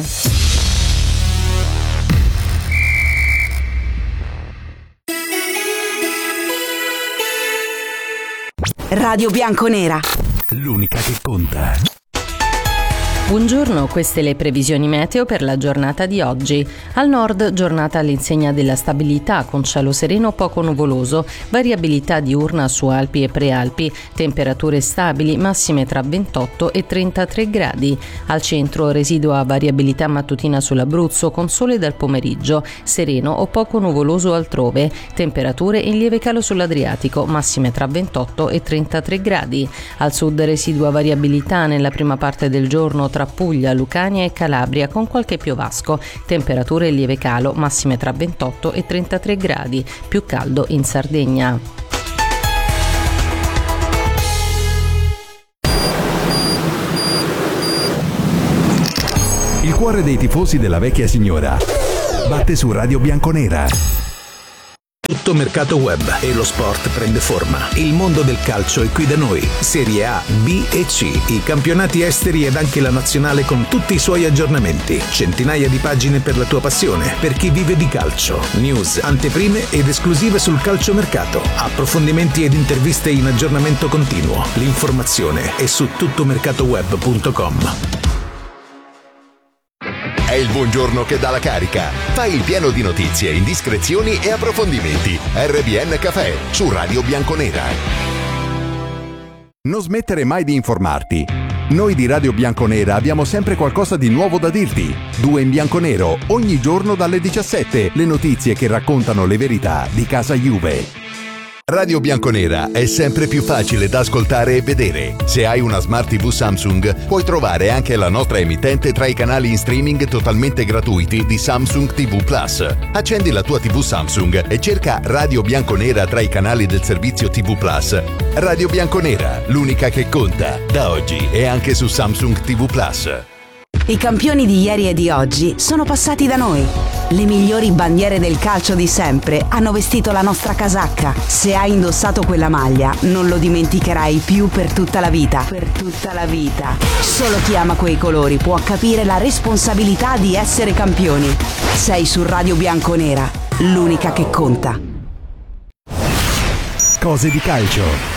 Radio Bianconera, l'unica che conta. Buongiorno, queste le previsioni meteo per la giornata di oggi. Al nord, giornata all'insegna della stabilità, con cielo sereno poco nuvoloso, variabilità diurna su Alpi e Prealpi, temperature stabili, massime tra ventotto e trentatré gradi. Al centro, residua variabilità mattutina sull'Abruzzo, con sole dal pomeriggio, sereno o poco nuvoloso altrove, temperature in lieve calo sull'Adriatico, massime tra ventotto e trentatré gradi. Al sud, residua variabilità nella prima parte del giorno tra Puglia, Lucania e Calabria, con qualche piovasco. Temperature in lieve calo, massime tra ventotto e trentatré gradi, più caldo in Sardegna. Il cuore dei tifosi della vecchia signora batte su Radio Bianconera. Tutto mercato web e lo sport prende forma. Il mondo del calcio è qui da noi. Serie A, B e C, i campionati esteri ed anche la nazionale con tutti i suoi aggiornamenti. Centinaia di pagine per la tua passione, per chi vive di calcio. News, anteprime ed esclusive sul calciomercato. Approfondimenti ed interviste in aggiornamento continuo. L'informazione è su tuttomercatoweb punto com. È il buongiorno che dà la carica. Fai il pieno di notizie, indiscrezioni e approfondimenti. R B N Café su Radio Bianconera. Non smettere mai di informarti. Noi di Radio Bianconera abbiamo sempre qualcosa di nuovo da dirti. Due in bianco nero, ogni giorno dalle diciassette. Le notizie che raccontano le verità di casa Juve. Radio Bianconera è sempre più facile da ascoltare e vedere. Se hai una Smart tivù Samsung, puoi trovare anche la nostra emittente tra i canali in streaming totalmente gratuiti di Samsung tivù Plus. Accendi la tua tivù Samsung e cerca Radio Bianconera tra i canali del servizio tivù Plus. Radio Bianconera, l'unica che conta, da oggi e anche su Samsung tivù Plus. I campioni di ieri e di oggi sono passati da noi. Le migliori bandiere del calcio di sempre hanno vestito la nostra casacca. Se hai indossato quella maglia, non lo dimenticherai più per tutta la vita. Per tutta la vita. Solo chi ama quei colori può capire la responsabilità di essere campioni. Sei su Radio Bianconera, l'unica che conta. Cose di calcio.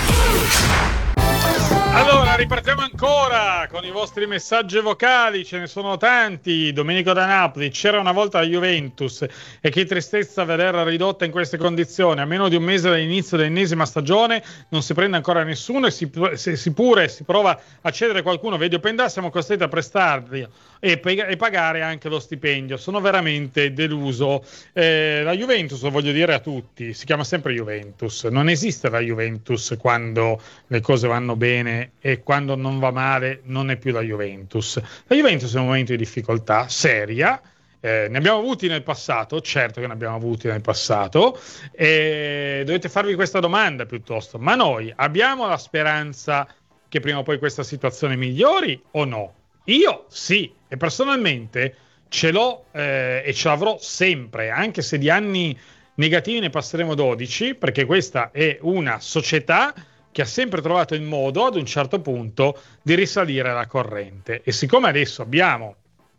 Allora, ripartiamo ancora con i vostri messaggi vocali, ce ne sono tanti. Domenico da Napoli: c'era una volta la Juventus e che tristezza vederla ridotta in queste condizioni. A meno di un mese dall'inizio dell'ennesima stagione non si prende ancora nessuno e si, se si pure si prova a cedere qualcuno, vedi Openda, siamo costretti a prestarli e, e pagare anche lo stipendio. Sono veramente deluso. Eh, la Juventus, lo voglio dire a tutti, si chiama sempre Juventus, non esiste la Juventus quando le cose vanno bene e quando non va male non è più la Juventus. La Juventus è un momento di difficoltà seria, eh, ne abbiamo avuti nel passato, certo che ne abbiamo avuti nel passato, e dovete farvi questa domanda piuttosto: ma noi abbiamo la speranza che prima o poi questa situazione migliori o no? Io sì, e personalmente ce l'ho eh, e ce l'avrò sempre, anche se di anni negativi ne passeremo dodici, perché questa è una società che ha sempre trovato il modo ad un certo punto di risalire la corrente. E siccome adesso abbiamo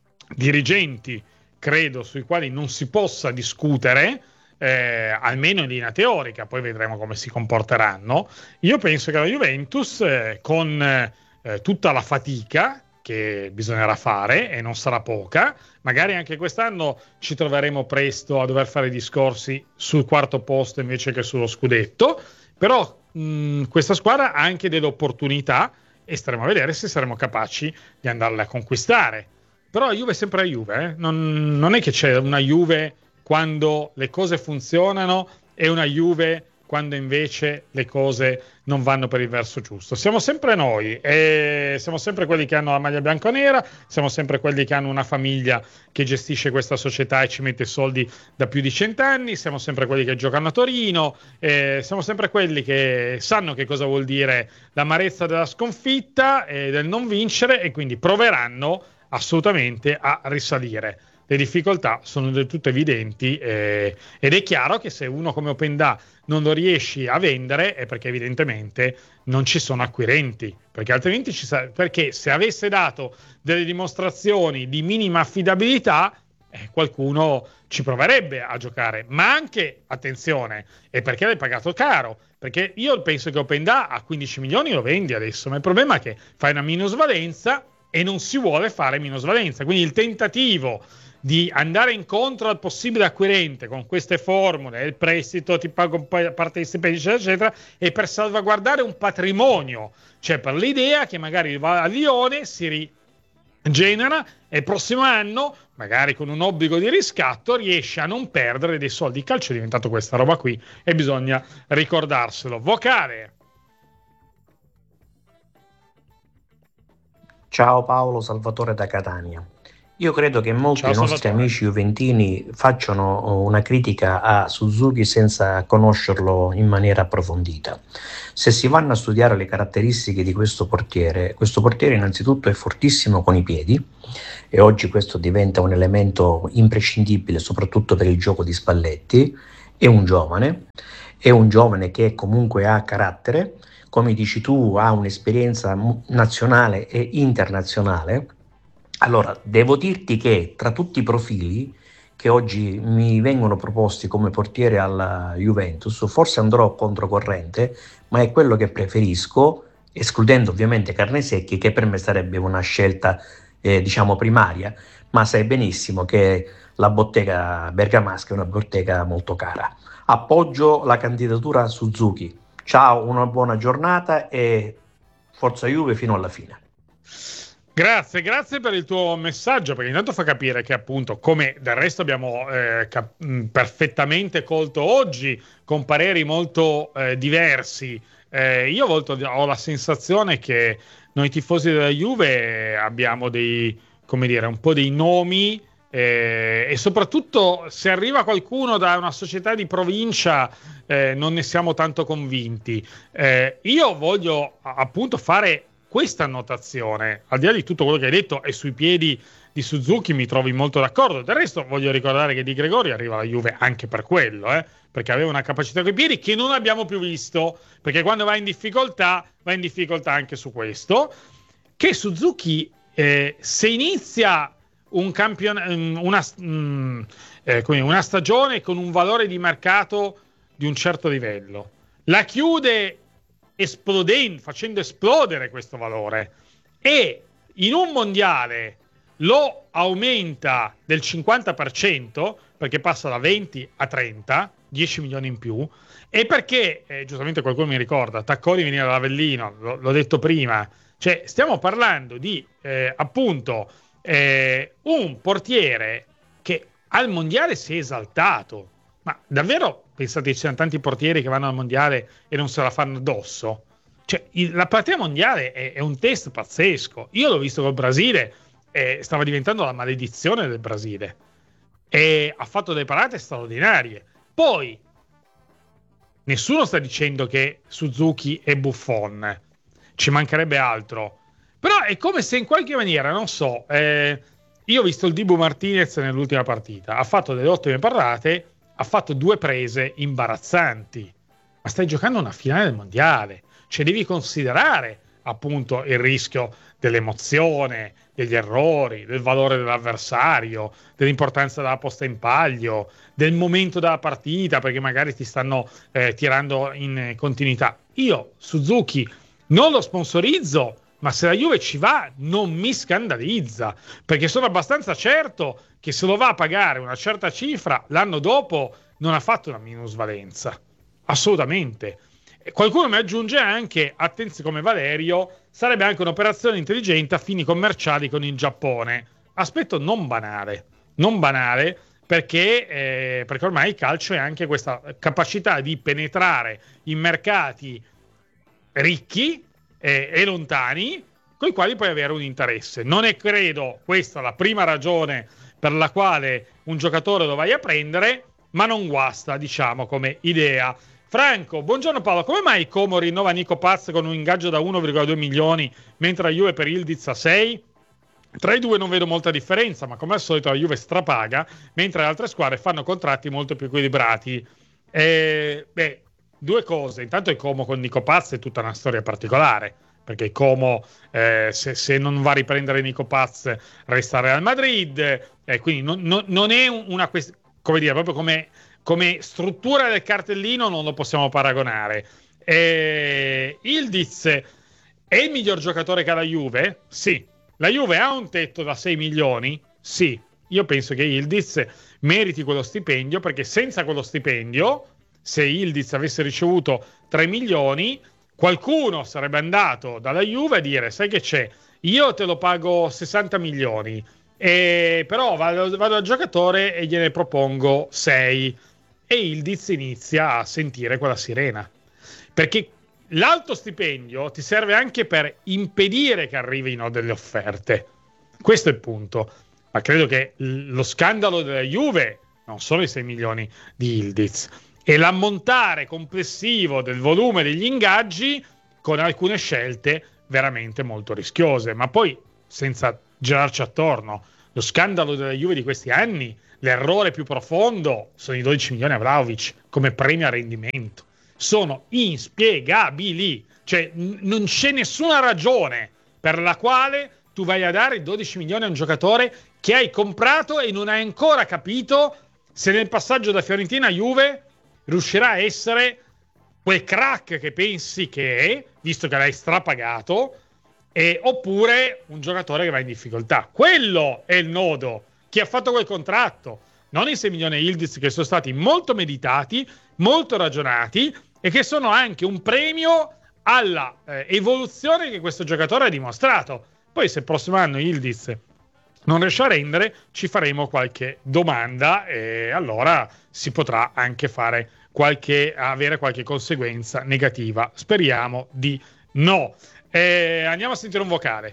dirigenti, credo, sui quali non si possa discutere, eh, almeno in linea teorica, poi vedremo come si comporteranno, io penso che la Juventus, eh, con eh, tutta la fatica che bisognerà fare, e non sarà poca, magari anche quest'anno ci troveremo presto a dover fare discorsi sul quarto posto invece che sullo scudetto, però mh, questa squadra ha anche delle opportunità e staremo a vedere se saremo capaci di andarle a conquistare. Però la Juve è sempre la Juve, eh? non, non è che c'è una Juve quando le cose funzionano e una Juve quando invece le cose non vanno per il verso giusto. Siamo sempre noi, e siamo sempre quelli che hanno la maglia bianconera, siamo sempre quelli che hanno una famiglia che gestisce questa società e ci mette soldi da più di cent'anni, siamo sempre quelli che giocano a Torino, eh, siamo sempre quelli che sanno che cosa vuol dire l'amarezza della sconfitta e del non vincere, e quindi proveranno assolutamente a risalire. Le difficoltà sono del tutto evidenti, eh, ed è chiaro che se uno come Openda non lo riesci a vendere è perché evidentemente non ci sono acquirenti, perché altrimenti ci sa- perché se avesse dato delle dimostrazioni di minima affidabilità, eh, qualcuno ci proverebbe a giocare. Ma anche, attenzione, è perché l'hai pagato caro, perché io penso che Openda a quindici milioni lo vendi adesso, ma il problema è che fai una minusvalenza e non si vuole fare minusvalenza, quindi il tentativo di andare incontro al possibile acquirente con queste formule, il prestito, ti pago un po' parte di stipendi, eccetera, eccetera, e per salvaguardare un patrimonio, cioè per l'idea che magari va a Lione, si rigenera e il prossimo anno, magari con un obbligo di riscatto, riesce a non perdere dei soldi. Il calcio è diventato questa roba qui e bisogna ricordarselo. Vocale. Ciao Paolo, Salvatore da Catania. Io credo che molti Ciao dei nostri Salvatore. amici juventini facciano una critica a Suzuki senza conoscerlo in maniera approfondita. Se si vanno a studiare le caratteristiche di questo portiere, questo portiere innanzitutto è fortissimo con i piedi e oggi questo diventa un elemento imprescindibile soprattutto per il gioco di Spalletti. È un giovane, è un giovane che comunque ha carattere, come dici tu, ha un'esperienza mu- nazionale e internazionale. Allora, devo dirti che tra tutti i profili che oggi mi vengono proposti come portiere alla Juventus, forse andrò controcorrente, ma è quello che preferisco, escludendo ovviamente Carnesecchi, che per me sarebbe una scelta, eh, diciamo, primaria, ma sai benissimo che la bottega bergamasca è una bottega molto cara. Appoggio la candidatura Suzuki. Ciao, una buona giornata e forza Juve fino alla fine. Grazie, grazie per il tuo messaggio, perché intanto fa capire che appunto, come del resto abbiamo eh, cap- mh, perfettamente colto oggi, con pareri molto eh, diversi, eh, io volto, ho la sensazione che noi tifosi della Juve abbiamo dei, come dire, un po' dei nomi eh, e soprattutto se arriva qualcuno da una società di provincia eh, non ne siamo tanto convinti. Eh, io voglio a- appunto fare questa annotazione, al di là di tutto quello che hai detto, e sui piedi di Suzuki mi trovi molto d'accordo. Del resto voglio ricordare che Di Gregorio arriva alla Juve anche per quello, eh, perché aveva una capacità coi piedi che non abbiamo più visto, perché quando va in difficoltà, va in difficoltà anche su questo. Che Suzuki, eh, se inizia un campion- una, mm, eh, come una stagione con un valore di mercato di un certo livello, la chiude esplodendo, facendo esplodere questo valore e in un mondiale lo aumenta del cinquanta per cento, perché passa da venti a trenta, dieci milioni in più, e perché, eh, giustamente qualcuno mi ricorda, Tacconi veniva dall'Avellino, l- l'ho detto prima, cioè stiamo parlando di eh, appunto eh, un portiere che al mondiale si è esaltato. Ma davvero pensate che ci siano tanti portieri che vanno al mondiale e non se la fanno addosso? Cioè, il- la partita mondiale è, è un test pazzesco. Io l'ho visto col Brasile e stava diventando la maledizione del Brasile. E ha fatto delle parate straordinarie. Poi, nessuno sta dicendo che Suzuki è Buffon. Ci mancherebbe altro. Però è come se in qualche maniera, non so, eh, io ho visto il Dibu Martinez nell'ultima partita. Ha fatto delle ottime parate, ha fatto due prese imbarazzanti, ma stai giocando una finale del mondiale, cioè devi considerare appunto il rischio dell'emozione, degli errori, del valore dell'avversario, dell'importanza della posta in palio, del momento della partita, perché magari ti stanno eh, tirando in continuità. Io Suzuki non lo sponsorizzo, ma se la Juve ci va non mi scandalizza, perché sono abbastanza certo che se lo va a pagare una certa cifra l'anno dopo non ha fatto una minusvalenza, assolutamente. E qualcuno mi aggiunge anche, attenzione, come Valerio, sarebbe anche un'operazione intelligente a fini commerciali con il Giappone. Aspetto non banale, non banale, perché, eh, perché ormai il calcio è anche questa capacità di penetrare in mercati ricchi eh, e lontani, con i quali puoi avere un interesse. Non è, credo, questa la prima ragione per la quale un giocatore lo vai a prendere, ma non guasta, diciamo, come idea. Franco, buongiorno Paolo, come mai Como rinnova Nico Paz con un ingaggio da uno virgola due milioni mentre la Juve per Ildiz a sei? Tra i due non vedo molta differenza, ma come al solito la Juve strapaga, mentre le altre squadre fanno contratti molto più equilibrati. Eh, beh, due cose. Intanto il Como con Nico Paz è tutta una storia particolare, perché il Como eh, se, se non va a riprendere Nico Paz resta al Real Madrid, eh, quindi non, non, non è una questione, come dire, proprio come, come struttura del cartellino non lo possiamo paragonare. Eh, Ildiz è il miglior giocatore che ha la Juve? Sì. La Juve ha un tetto da sei milioni? Sì. Io penso che Ildiz meriti quello stipendio, perché senza quello stipendio, se Ildiz avesse ricevuto tre milioni, qualcuno sarebbe andato dalla Juve a dire: sai che c'è, io te lo pago sessanta milioni, e però vado, vado al giocatore e gliene propongo sei, e Ildiz inizia a sentire quella sirena, perché l'alto stipendio ti serve anche per impedire che arrivino delle offerte. Questo è il punto. Ma credo che lo scandalo della Juve non sono i sei milioni di Yildiz, è l'ammontare complessivo del volume degli ingaggi con alcune scelte veramente molto rischiose. Ma poi, senza girarci attorno, lo scandalo della Juve di questi anni, l'errore più profondo sono i dodici milioni a Vlahovic come premio a rendimento. Sono inspiegabili, cioè n- non c'è nessuna ragione per la quale tu vai a dare dodici milioni a un giocatore che hai comprato e non hai ancora capito se nel passaggio da Fiorentina a Juve riuscirà a essere quel crack che pensi che è, visto che l'hai strapagato, e, oppure un giocatore che va in difficoltà. Quello è il nodo. Chi ha fatto quel contratto, non i sei milioni Yildiz, che sono stati molto meditati, molto ragionati e che sono anche un premio alla eh, evoluzione che questo giocatore ha dimostrato. Poi se il prossimo anno Yildiz non riesce a rendere, ci faremo qualche domanda e allora si potrà anche fare qualche, avere qualche conseguenza negativa. Speriamo di no. Eh, andiamo a sentire un vocale.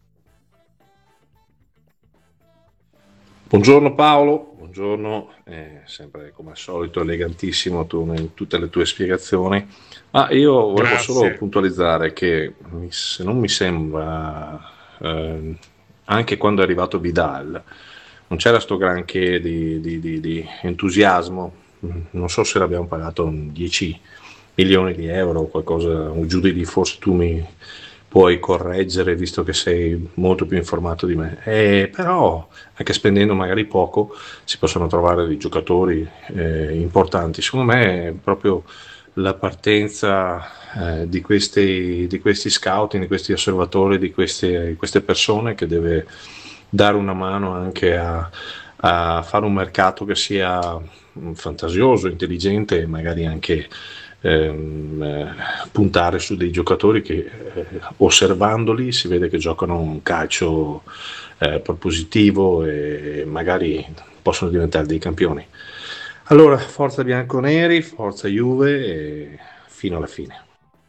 Buongiorno Paolo, buongiorno, eh, sempre come al solito elegantissimo tu in tutte le tue spiegazioni. Ah, io volevo Grazie. solo puntualizzare che se non mi sembra, eh, anche quando è arrivato Vidal, non c'era sto granché di, di, di, di entusiasmo. Non so se l'abbiamo pagato dieci milioni di euro o qualcosa, giù di lì, forse tu mi puoi correggere visto che sei molto più informato di me, eh, però anche spendendo magari poco si possono trovare dei giocatori eh, importanti. Secondo me è proprio la partenza eh, di, questi, di questi scouting, di questi osservatori, di queste, queste persone che deve dare una mano anche a, a fare un mercato che sia fantasioso, intelligente e magari anche Ehm, eh, puntare su dei giocatori che eh, osservandoli si vede che giocano un calcio eh, propositivo e magari possono diventare dei campioni. Allora, forza bianconeri, forza Juve e fino alla fine.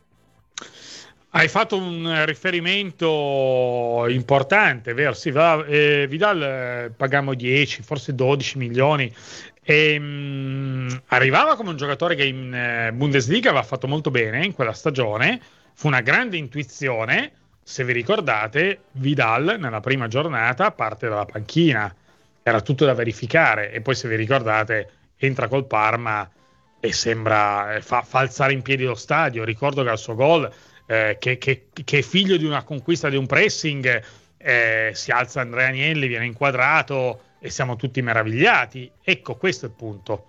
Hai fatto un riferimento importante, vero? Sì, eh, Vidal eh, pagammo dieci, forse dodici milioni. E, mh, arrivava come un giocatore che in eh, Bundesliga aveva fatto molto bene in quella stagione, fu una grande intuizione. Se vi ricordate, Vidal nella prima giornata parte dalla panchina, era tutto da verificare, e poi se vi ricordate entra col Parma e sembra fa, fa alzare in piedi lo stadio. Ricordo che al suo gol eh, che, che, che è figlio di una conquista, di un pressing, eh, si alza Andrea Agnelli, viene inquadrato e siamo tutti meravigliati. Ecco, questo è il punto.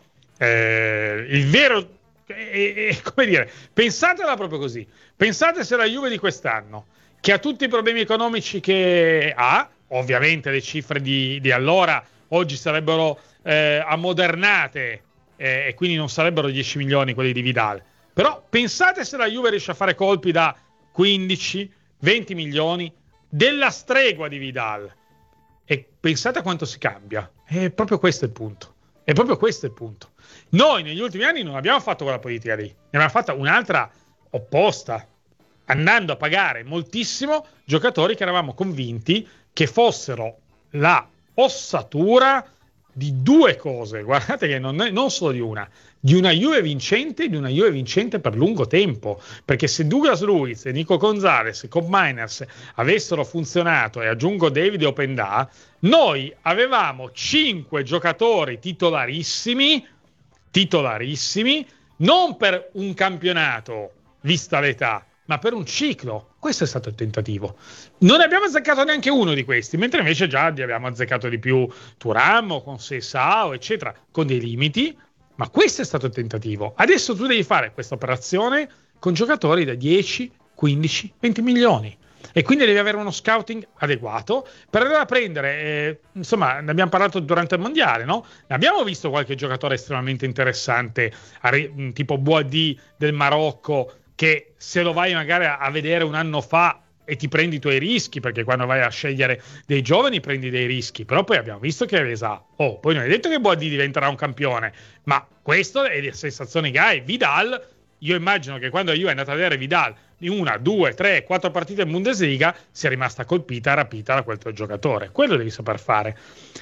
Eh, il vero, è, è, come dire, pensatela proprio così. Pensate se la Juve di quest'anno, che ha tutti i problemi economici che ha, ovviamente le cifre di, di allora oggi sarebbero eh, ammodernate eh, e quindi non sarebbero dieci milioni quelli di Vidal. Però pensate se la Juve riesce a fare colpi da quindici venti milioni della stregua di Vidal. E pensate a quanto si cambia. È proprio questo il punto. È proprio questo il punto. Noi negli ultimi anni non abbiamo fatto quella politica lì, ne abbiamo fatta un'altra opposta, andando a pagare moltissimo giocatori che eravamo convinti che fossero la ossatura di due cose. Guardate che non, è, non solo di una, di una Juve vincente, di una Juve vincente per lungo tempo, perché se Douglas Luiz e Nico Gonzalez e Cobb Miners avessero funzionato, e aggiungo David Openda, noi avevamo cinque giocatori titolarissimi titolarissimi non per un campionato vista l'età, ma per un ciclo. Questo è stato il tentativo. Non ne abbiamo azzeccato neanche uno di questi, mentre invece già ne abbiamo azzeccato di più Thuram, con Seisao, eccetera, con dei limiti. Ma questo è stato il tentativo. Adesso tu devi fare questa operazione con giocatori da dieci, quindici, venti milioni. E quindi devi avere uno scouting adeguato per andare a prendere, eh, insomma, ne abbiamo parlato durante il mondiale, no? Ne abbiamo visto qualche giocatore estremamente interessante, tipo Boadi del Marocco, che se lo vai magari a vedere un anno fa e ti prendi i tuoi rischi, perché quando vai a scegliere dei giovani prendi dei rischi, però poi abbiamo visto che Resa, oh, poi non è detto che Boadi diventerà un campione, ma questo è la sensazione che hai. Vidal, io immagino che quando la Juve è andata a vedere Vidal in una, due, tre, quattro partite in Bundesliga sia rimasta colpita, rapita da quel tuo giocatore. Quello devi saper fare.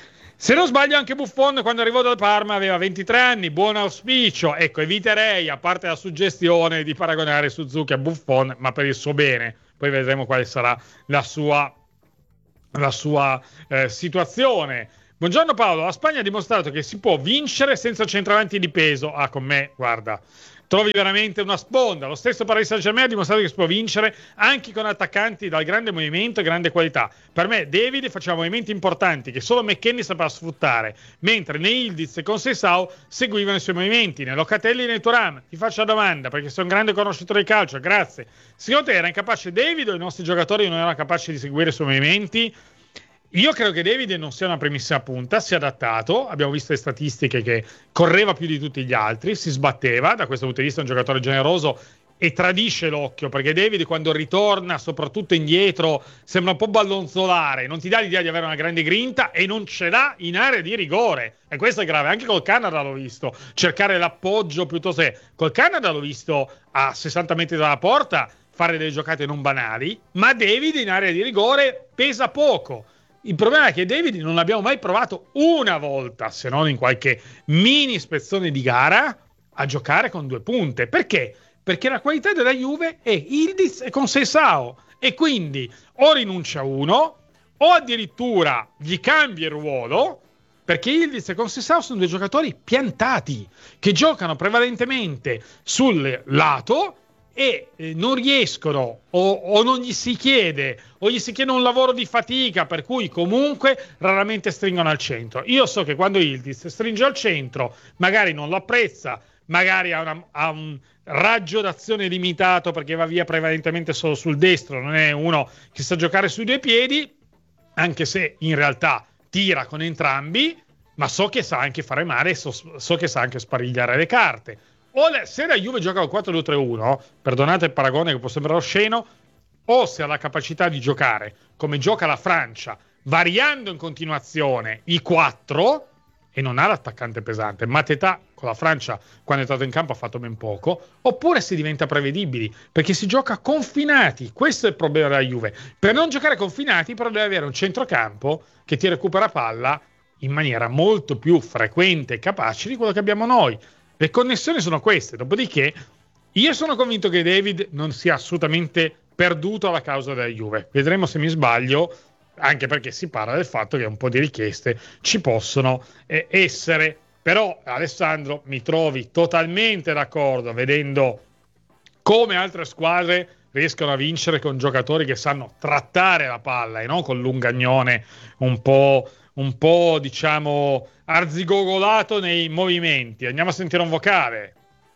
Se non sbaglio anche Buffon quando arrivò dal Parma aveva ventitré anni, buon auspicio, ecco, eviterei, a parte la suggestione, di paragonare Suzuki a Buffon, ma per il suo bene, poi vedremo quale sarà la sua, la sua eh, situazione. Buongiorno Paolo, la Spagna ha dimostrato che si può vincere senza centravanti di peso. Ah, con me, guarda, trovi veramente una sponda. Lo stesso Paris Saint-Germain ha dimostrato che si può vincere anche con attaccanti dal grande movimento e grande qualità. Per me David faceva movimenti importanti che solo McKennie sapeva sfruttare, mentre né Yildiz e Conceição seguivano i suoi movimenti, né Locatelli né Thuram. Ti faccio la domanda, perché sei un grande conoscitore di calcio, grazie. Secondo te era incapace David o i nostri giocatori non erano capaci di seguire i suoi movimenti? Io credo che David non sia una primissima punta, si è adattato, abbiamo visto le statistiche che correva più di tutti gli altri, si sbatteva, da questo punto di vista è un giocatore generoso e tradisce l'occhio, perché David quando ritorna soprattutto indietro sembra un po' ballonzolare, non ti dà l'idea di avere una grande grinta e non ce l'ha in area di rigore, e questo è grave. Anche col Canada l'ho visto cercare l'appoggio piuttosto che col Canada l'ho visto a sessanta metri dalla porta fare delle giocate non banali, ma David in area di rigore pesa poco. Il problema è che David non l'abbiamo mai provato una volta, se non in qualche mini spezzone di gara, a giocare con due punte. Perché? Perché la qualità della Juve è Yildiz e Conceição, e quindi o rinuncia uno o addirittura gli cambia il ruolo, perché Yildiz e Conceição sono due giocatori piantati che giocano prevalentemente sul lato e eh, non riescono o, o non gli si chiede o gli si chiede un lavoro di fatica, per cui comunque raramente stringono al centro. Io so che quando Yildiz stringe al centro magari non lo apprezza, magari ha, una, ha un raggio d'azione limitato perché va via prevalentemente solo sul destro, non è uno che sa giocare sui due piedi, anche se in realtà tira con entrambi, ma so che sa anche fare male, so, so che sa anche sparigliare le carte. O le, se la Juve gioca al quattro due tre uno, perdonate il paragone che può sembrare osceno, o se ha la capacità di giocare come gioca la Francia, variando in continuazione i quattro, e non ha l'attaccante pesante. Mateta con la Francia quando è entrato in campo ha fatto ben poco, oppure si diventa prevedibili perché si gioca confinati. Questo è il problema della Juve. Per non giocare confinati però deve avere un centrocampo che ti recupera palla in maniera molto più frequente e capace di quello che abbiamo noi. Le connessioni sono queste. Dopodiché io sono convinto che David non sia assolutamente perduto alla causa della Juve. Vedremo se mi sbaglio, anche perché si parla del fatto che un po' di richieste ci possono eh, essere. Però Alessandro, mi trovi totalmente d'accordo vedendo come altre squadre riescono a vincere con giocatori che sanno trattare la palla e non con l'ungagnone un po', un po' diciamo arzigogolato nei movimenti. Andiamo a sentire un vocale.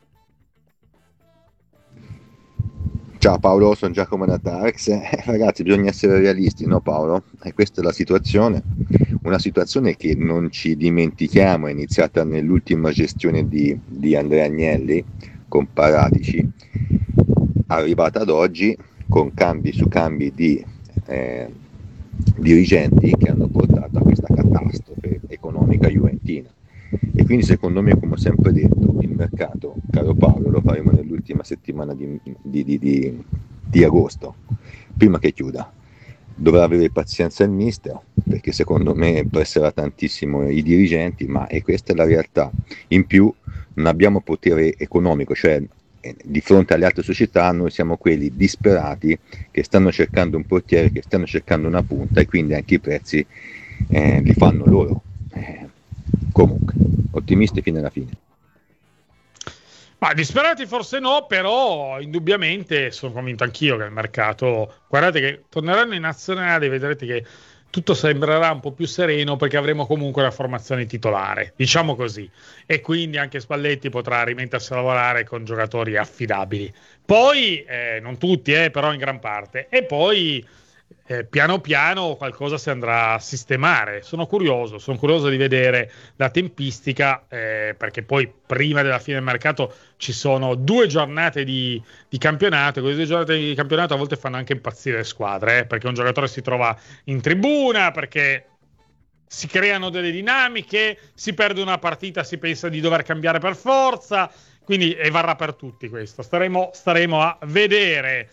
Ciao Paolo, sono Giacomo da Tarx. Eh, ragazzi, bisogna essere realisti, no Paolo? E questa è la situazione, una situazione che non ci dimentichiamo, è iniziata nell'ultima gestione di, di Andrea Agnelli con Paratici, arrivata ad oggi con cambi su cambi di eh, dirigenti che hanno portato a questa catastrofe economica juventina. E quindi secondo me, come ho sempre detto, il mercato, caro Paolo, lo faremo nell'ultima settimana di, di, di, di, di agosto, prima che chiuda. Dovrà avere pazienza il mister, perché secondo me presserà tantissimo i dirigenti, ma e questa è la realtà. In più non abbiamo potere economico, cioè eh, di fronte alle altre società noi siamo quelli disperati che stanno cercando un portiere, che stanno cercando una punta, e quindi anche i prezzi eh, li fanno loro. Eh, comunque, ottimisti fino alla fine. Ma disperati forse no, però indubbiamente sono convinto anch'io che il mercato, guardate che torneranno in nazionale, vedrete che tutto sembrerà un po' più sereno perché avremo comunque la formazione titolare, diciamo così, e quindi anche Spalletti potrà rimettersi a lavorare con giocatori affidabili. Poi, eh, non tutti, eh, però in gran parte, e poi Eh, piano piano qualcosa si andrà a sistemare. Sono curioso, sono curioso di vedere la tempistica, eh, perché poi prima della fine del mercato ci sono due giornate di, di campionato, e queste due giornate di campionato a volte fanno anche impazzire le squadre, eh, perché un giocatore si trova in tribuna, perché si creano delle dinamiche, si perde una partita, si pensa di dover cambiare per forza, quindi e varrà per tutti questo, staremo, staremo a vedere.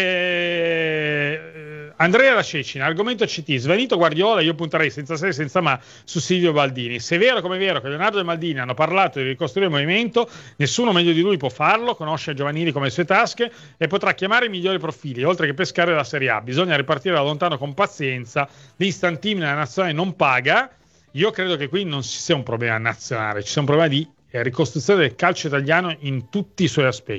eh, Andrea da Cecina, argomento C T, svanito Guardiola, io punterei senza se senza ma su Silvio Baldini. Se è vero come è vero che Leonardo e Maldini hanno parlato di ricostruire il movimento, nessuno meglio di lui può farlo, conosce giovanili come le sue tasche e potrà chiamare i migliori profili, oltre che pescare la Serie A. Bisogna ripartire da lontano con pazienza, l'instant team nella nazionale non paga. Io credo che qui non ci sia un problema nazionale, ci sia un problema di ricostruzione del calcio italiano in tutti i suoi aspetti.